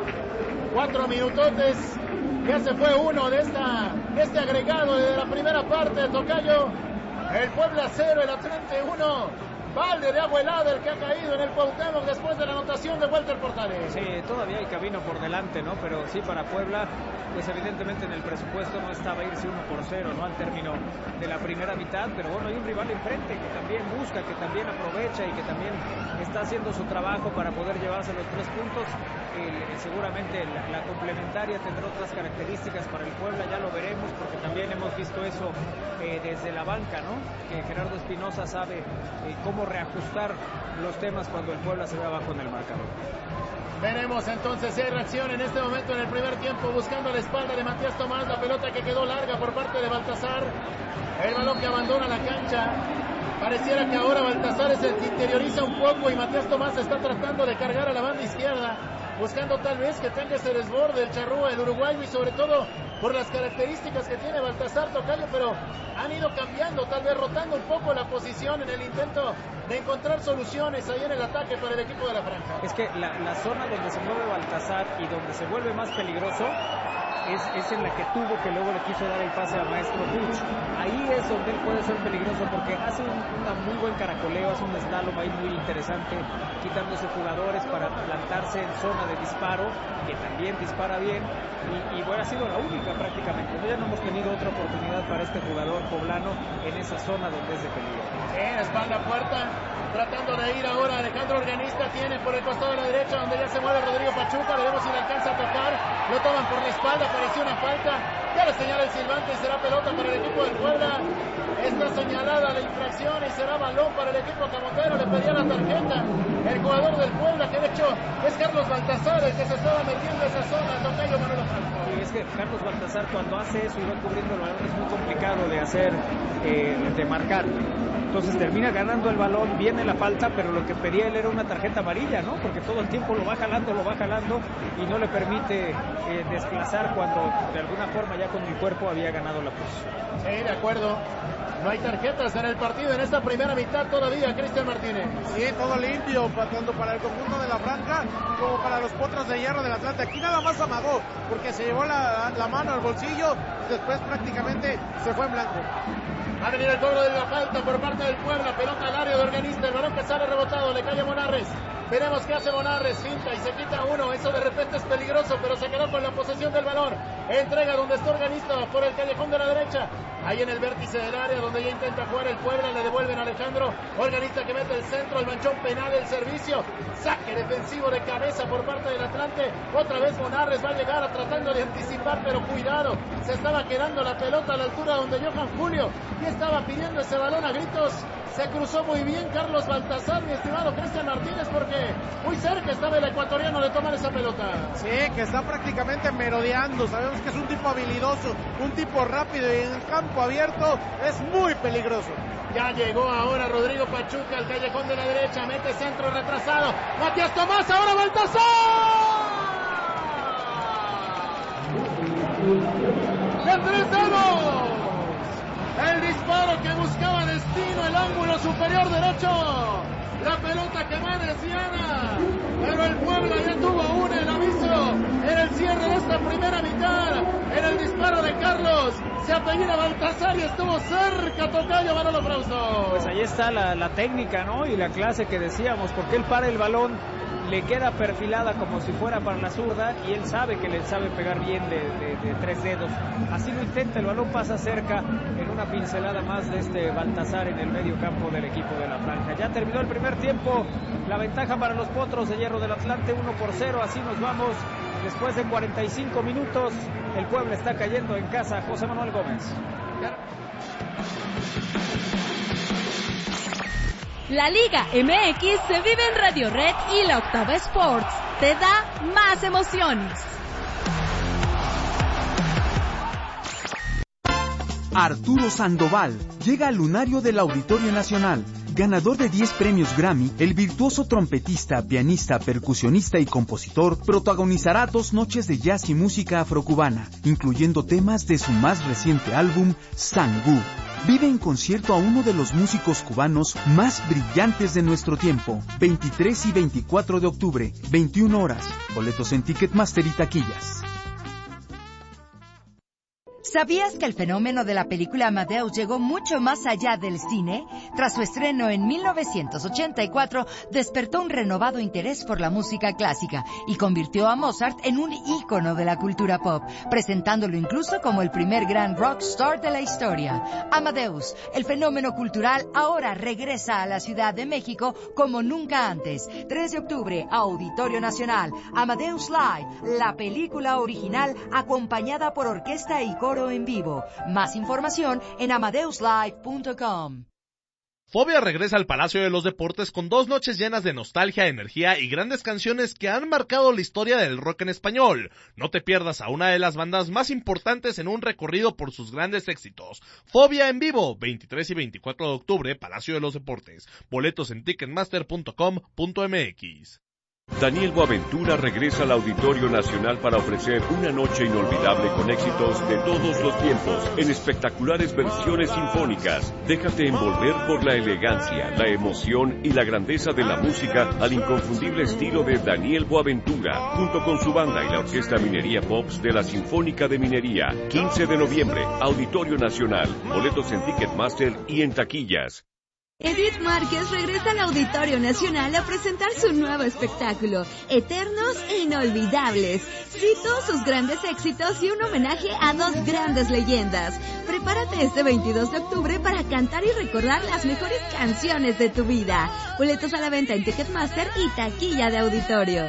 Cuatro minutotes. Ya se fue uno de esta, este agregado de la primera parte de Tocayo. El Puebla cero, el Atlante uno. Balde de agua helada el que ha caído en el Cuauhtémoc después de la anotación de Walter Portales. Sí, todavía hay camino por delante, ¿no? Pero sí, para Puebla, pues evidentemente en el presupuesto no estaba irse uno por cero, ¿no?, al término de la primera mitad, pero bueno, hay un rival enfrente que también busca, que también aprovecha y que también está haciendo su trabajo para poder llevarse los tres puntos. Eh, seguramente la, la complementaria tendrá otras características para el Puebla, ya lo veremos, porque también hemos visto eso eh, desde la banca, ¿no?, que Gerardo Espinosa sabe eh, cómo reajustar los temas cuando el Puebla se ve abajo en el marcador. Veremos entonces si hay reacción en este momento en el primer tiempo, buscando la espalda de Matías Tomás, la pelota que quedó larga por parte de Baltasar, el balón que abandona la cancha. Pareciera que ahora Baltasar es el que interioriza un poco y Matías Tomás está tratando de cargar a la banda izquierda, buscando tal vez que tenga ese desborde el charrúa, el uruguayo, y sobre todo por las características que tiene Baltasar, Tocayo, pero han ido cambiando, tal vez rotando un poco la posición en el intento de encontrar soluciones ahí en el ataque para el equipo de la franja. Es que la, la zona donde se mueve Baltasar y donde se vuelve más peligroso es, es en la que tuvo, que luego le quiso dar el pase a Maestro Puch. Ahí es donde él puede ser peligroso porque hace un una muy buen caracoleo, hace un slalom ahí muy interesante, quitándose jugadores para plantarse en zona de disparo, que también dispara bien, y, y bueno, ha sido la única prácticamente. Ya no hemos tenido otra oportunidad para este jugador poblano en esa zona donde es de peligro. En espalda puerta, tratando de ir ahora Alejandro Organista, tiene por el costado de la derecha donde ya se mueve Rodrigo Pachuca, veremos si le alcanza a tocar, lo toman por la espalda, pareció una falta, ya le señala el silbante y será pelota para el equipo del Puebla. Está señalada la infracción y será balón para el equipo camotero. Le pedía la tarjeta el jugador del Puebla, que de hecho es Carlos Baltasar el que se estaba metiendo a esa zona. Tocayo Manuel Franco. Y es que Carlos Baltasar, cuando hace eso y va cubriendo el balón, es muy complicado de hacer, eh, de marcar. Entonces termina ganando el balón, viene la falta, pero lo que pedía él era una tarjeta amarilla, ¿no? Porque todo el tiempo lo va jalando, lo va jalando y no le permite eh, desplazar cuando de alguna forma ya con el cuerpo había ganado la posición. Sí, de acuerdo. No hay tarjetas en el partido en esta primera mitad todavía, Cristian Martínez. Sí, todo limpio, tanto para el conjunto de la franja como para los Potros de Hierro del Atlante. Aquí nada más amagó, porque se llevó la, la mano al bolsillo, después prácticamente se fue en blanco. Va a venir el cobro de la falta por parte del Puebla, pelota al área de Organista, el balón que sale rebotado, le cae a Monarres. Veremos qué hace Monarres, finta y se quita uno, eso de repente es Entrega donde está Organista por el callejón de la derecha. Ahí en el vértice del área donde ya intenta jugar el Puebla, le devuelven a Alejandro. Organista que mete el centro, el manchón penal, el servicio. Saque defensivo de cabeza por parte del Atlante. Otra vez Monarres va a llegar a tratando de anticipar, pero cuidado. Se estaba quedando la pelota a la altura donde Johan Julio y estaba pidiendo ese balón a gritos. Se cruzó muy bien Carlos Baltasar, mi estimado Cristian Martínez, porque muy cerca estaba el ecuatoriano de tomar esa pelota. Sí, que está prácticamente merodeando. Sabemos que es un tipo habilidoso, un tipo rápido y en el campo abierto es muy peligroso. Ya llegó ahora Rodrigo Pachuca al callejón de la derecha, mete centro retrasado. Matías Tomás, ahora Baltasar. ¡De tres dedos! El disparo que buscaba destino, el ángulo superior derecho. La pelota que va desviada, pero el Puebla ya tuvo una, el aviso en el cierre de esta primera mitad, en el disparo de Carlos, se apellida Baltasar y estuvo cerca Tocayo Manolo Frausto. Pues ahí está la, la técnica, ¿no? Y la clase que decíamos, porque él para el balón, le queda perfilada como si fuera para la zurda y él sabe que le sabe pegar bien de, de, de tres dedos. Así lo intenta, el balón pasa cerca en una pincelada más de este Baltasar en el medio campo del equipo de la Franja. Ya terminó el primer tiempo, la ventaja para los Potros de Hierro del Atlante, uno por cero, así nos vamos. Después de cuarenta y cinco minutos, el Puebla está cayendo en casa. José Manuel Gómez. La Liga M X se vive en Radio Red y la Octava Sports te da más emociones. Arturo Sandoval llega al lunario del Auditorio Nacional. Ganador de diez premios Grammy, el virtuoso trompetista, pianista, percusionista y compositor protagonizará dos noches de jazz y música afrocubana, incluyendo temas de su más reciente álbum, Sangú. Vive en concierto a uno de los músicos cubanos más brillantes de nuestro tiempo. veintitrés y veinticuatro de octubre, veintiuna horas. Boletos en Ticketmaster y taquillas. ¿Sabías que el fenómeno de la película Amadeus llegó mucho más allá del cine? Tras su estreno en mil novecientos ochenta y cuatro, despertó un renovado interés por la música clásica y convirtió a Mozart en un ícono de la cultura pop, presentándolo incluso como el primer gran rockstar de la historia. Amadeus, el fenómeno cultural, ahora regresa a la Ciudad de México como nunca antes. tres de octubre, Auditorio Nacional. Amadeus Live, la película original acompañada por orquesta y coro en vivo. Más información en amadeus live punto com. Fobia regresa al Palacio de los Deportes con dos noches llenas de nostalgia, energía y grandes canciones que han marcado la historia del rock en español. No te pierdas a una de las bandas más importantes en un recorrido por sus grandes éxitos. Fobia en vivo, veintitrés y veinticuatro de octubre, Palacio de los Deportes. Boletos en ticketmaster punto com punto m x. Daniel Boaventura regresa al Auditorio Nacional para ofrecer una noche inolvidable con éxitos de todos los tiempos, en espectaculares versiones sinfónicas. Déjate envolver por la elegancia, la emoción y la grandeza de la música al inconfundible estilo de Daniel Boaventura, junto con su banda y la Orquesta Minería Pops de la Sinfónica de Minería. quince de noviembre, Auditorio Nacional. Boletos en Ticketmaster y en taquillas. Edith Márquez regresa al Auditorio Nacional a presentar su nuevo espectáculo, Eternos e Inolvidables. Cito sus grandes éxitos y un homenaje a dos grandes leyendas. Prepárate este veintidós de octubre para cantar y recordar las mejores canciones de tu vida. Boletos a la venta en Ticketmaster y taquilla de auditorio.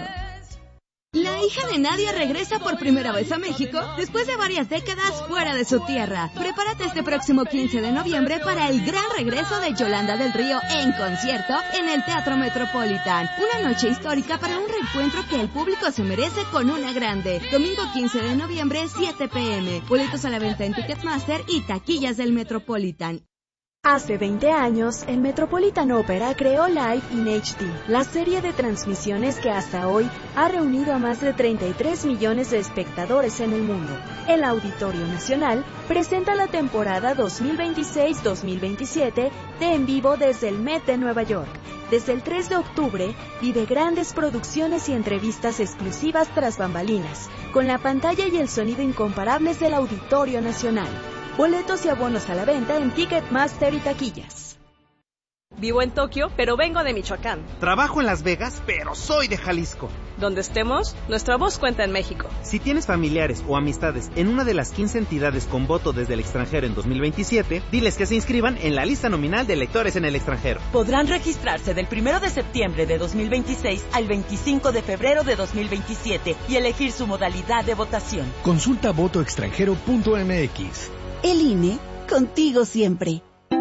La hija de Nadia regresa por primera vez a México después de varias décadas fuera de su tierra. Prepárate este próximo quince de noviembre para el gran regreso de Yolanda del Río en concierto en el Teatro Metropolitan. Una noche histórica para un reencuentro que el público se merece con una grande. Domingo quince de noviembre, siete p m Boletos a la venta en Ticketmaster y taquillas del Metropolitan. Hace veinte años, el Metropolitan Opera creó Live in H D, la serie de transmisiones que hasta hoy ha reunido a más de treinta y tres millones de espectadores en el mundo. El Auditorio Nacional presenta la temporada dos mil veintiséis dos mil veintisiete de En Vivo desde el Met de Nueva York. Desde el tres de octubre, vive grandes producciones y entrevistas exclusivas tras bambalinas, con la pantalla y el sonido incomparables del Auditorio Nacional. Boletos y abonos a la venta en Ticketmaster y taquillas. Vivo en Tokio, pero vengo de Michoacán. Trabajo en Las Vegas, pero soy de Jalisco. Donde estemos, nuestra voz cuenta en México. Si tienes familiares o amistades en una de las quince entidades con voto desde el extranjero en dos mil veintisiete, diles que se inscriban en la lista nominal de electores en el extranjero. Podrán registrarse del primero de septiembre de dos mil veintiséis al veinticinco de febrero de dos mil veintisiete y elegir su modalidad de votación. Consulta voto extranjero punto m x. El I N E, contigo siempre.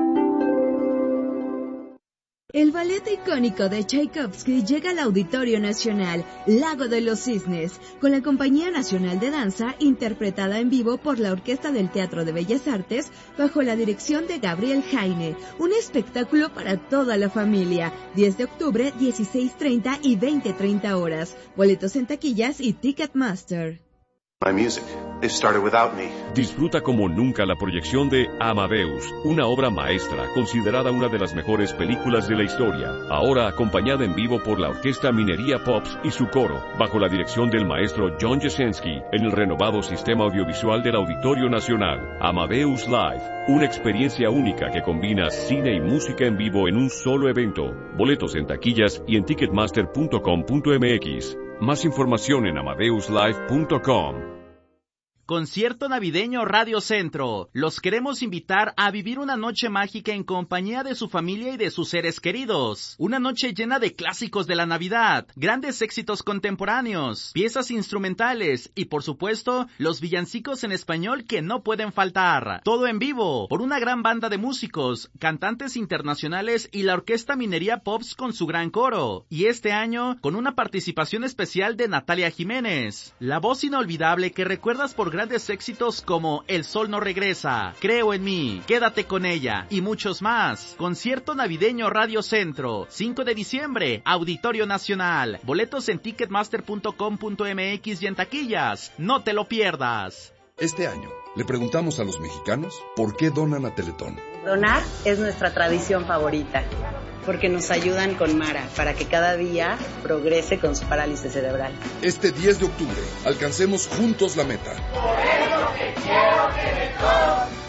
El ballet icónico de Tchaikovsky llega al Auditorio Nacional, Lago de los Cisnes, con la Compañía Nacional de Danza, interpretada en vivo por la Orquesta del Teatro de Bellas Artes, bajo la dirección de Gabriel Jaine. Un espectáculo para toda la familia. diez de octubre, dieciséis treinta y veinte treinta horas. Boletos en taquillas y Ticketmaster. My music. They started without me. Disfruta como nunca la proyección de Amadeus, una obra maestra considerada una de las mejores películas de la historia. Ahora acompañada en vivo por la Orquesta Minería Pops y su coro, bajo la dirección del maestro John Jasinski, en el renovado sistema audiovisual del Auditorio Nacional. Amadeus Live, una experiencia única que combina cine y música en vivo en un solo evento. Boletos en taquillas y en ticketmaster punto com punto m x. Más información en amadeus live punto com. Concierto navideño Radio Centro. Los queremos invitar a vivir una noche mágica en compañía de su familia y de sus seres queridos. Una noche llena de clásicos de la Navidad, grandes éxitos contemporáneos, piezas instrumentales y, por supuesto, los villancicos en español que no pueden faltar. Todo en vivo, por una gran banda de músicos, cantantes internacionales y la Orquesta Minería Pops con su gran coro. Y este año, con una participación especial de Natalia Jiménez, la voz inolvidable que recuerdas por grandes éxitos como El Sol No Regresa, Creo en Mí, Quédate con Ella y muchos más. Concierto navideño Radio Centro, cinco de diciembre, Auditorio Nacional. Boletos en ticketmaster punto com punto m x y en taquillas. No te lo pierdas. Este año le preguntamos a los mexicanos por qué donan a Teletón. Donar es nuestra tradición favorita, porque nos ayudan con Mara para que cada día progrese con su parálisis cerebral. Este diez de octubre, alcancemos juntos la meta. Por eso te quiero, Teletón.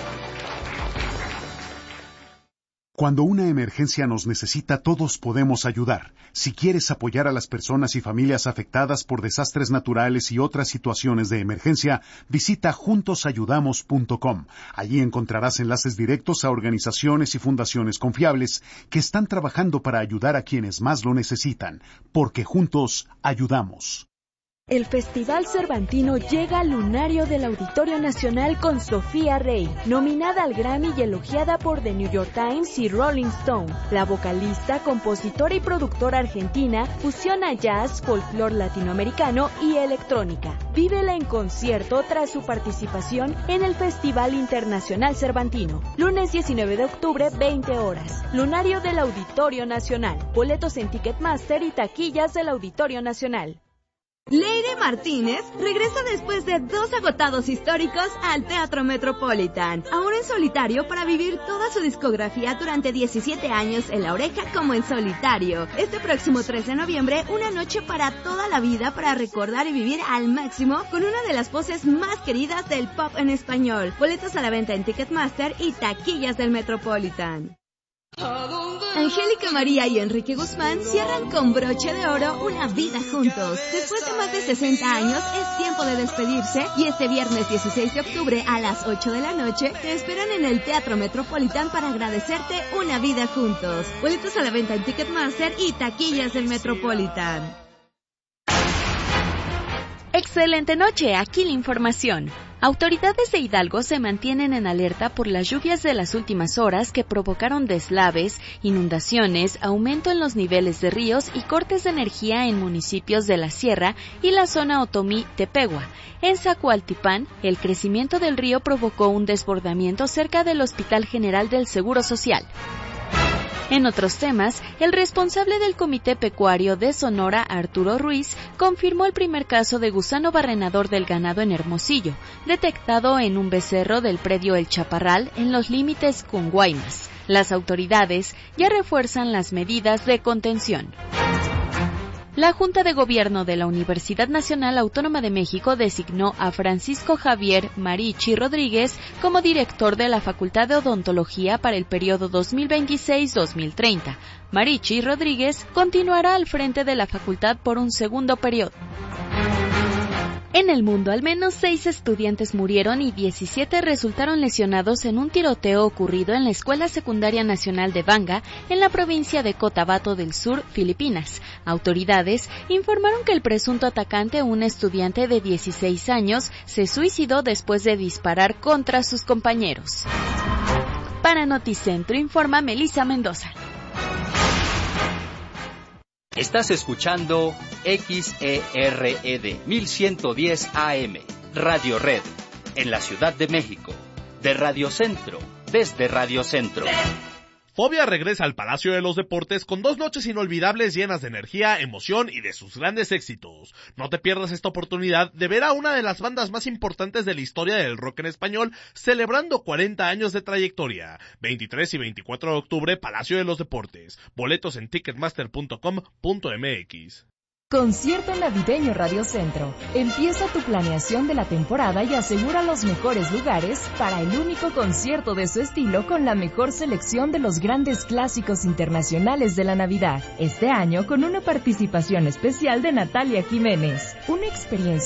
Cuando una emergencia nos necesita, todos podemos ayudar. Si quieres apoyar a las personas y familias afectadas por desastres naturales y otras situaciones de emergencia, visita juntos ayudamos punto com. Allí encontrarás enlaces directos a organizaciones y fundaciones confiables que están trabajando para ayudar a quienes más lo necesitan, porque juntos ayudamos. El Festival Cervantino llega al lunario del Auditorio Nacional con Sofía Rey, nominada al Grammy y elogiada por The New York Times y Rolling Stone. La vocalista, compositora y productora argentina fusiona jazz, folclore latinoamericano y electrónica. Vívela en concierto tras su participación en el Festival Internacional Cervantino. Lunes diecinueve de octubre, veinte horas. Lunario del Auditorio Nacional. Boletos en Ticketmaster y taquillas del Auditorio Nacional. Leire Martínez regresa después de dos agotados históricos al Teatro Metropolitan, ahora en solitario para vivir toda su discografía durante diecisiete años en La Oreja como en solitario. Este próximo tres de noviembre, una noche para toda la vida para recordar y vivir al máximo con una de las voces más queridas del pop en español. Boletos a la venta en Ticketmaster y taquillas del Metropolitan. Angélica María y Enrique Guzmán cierran con broche de oro una vida juntos. Después de más de sesenta años es tiempo de despedirse y este viernes dieciséis de octubre a las ocho de la noche te esperan en el Teatro Metropolitan para agradecerte una vida juntos. Boletos a la venta en Ticketmaster y taquillas del Metropolitan. Excelente noche, aquí la información. Autoridades de Hidalgo se mantienen en alerta por las lluvias de las últimas horas que provocaron deslaves, inundaciones, aumento en los niveles de ríos y cortes de energía en municipios de la Sierra y la zona Otomí-Tepehua. En Zacualtipán, el crecimiento del río provocó un desbordamiento cerca del Hospital General del Seguro Social. En otros temas, el responsable del Comité Pecuario de Sonora, Arturo Ruiz, confirmó el primer caso de gusano barrenador del ganado en Hermosillo, detectado en un becerro del predio El Chaparral en los límites con Guaymas. Las autoridades ya refuerzan las medidas de contención. La Junta de Gobierno de la Universidad Nacional Autónoma de México designó a Francisco Javier Marichi Rodríguez como director de la Facultad de Odontología para el periodo dos mil veintiséis a dos mil treinta. Marichi Rodríguez continuará al frente de la facultad por un segundo periodo. En el mundo, al menos seis estudiantes murieron y diecisiete resultaron lesionados en un tiroteo ocurrido en la Escuela Secundaria Nacional de Banga, en la provincia de Cotabato del Sur, Filipinas. Autoridades informaron que el presunto atacante, un estudiante de dieciséis años, se suicidó después de disparar contra sus compañeros. Para Noticentro informa Melissa Mendoza. Estás escuchando X E R E D mil ciento diez A M, Radio Red, en la Ciudad de México, de Radio Centro, desde Radio Centro. Fobia regresa al Palacio de los Deportes con dos noches inolvidables llenas de energía, emoción y de sus grandes éxitos. No te pierdas esta oportunidad de ver a una de las bandas más importantes de la historia del rock en español celebrando cuarenta años de trayectoria. veintitrés y veinticuatro de octubre, Palacio de los Deportes. Boletos en ticketmaster punto com punto m x. Concierto navideño Radio Centro. Empieza tu planeación de la temporada y asegura los mejores lugares para el único concierto de su estilo con la mejor selección de los grandes clásicos internacionales de la Navidad. Este año con una participación especial de Natalia Jiménez. Una experiencia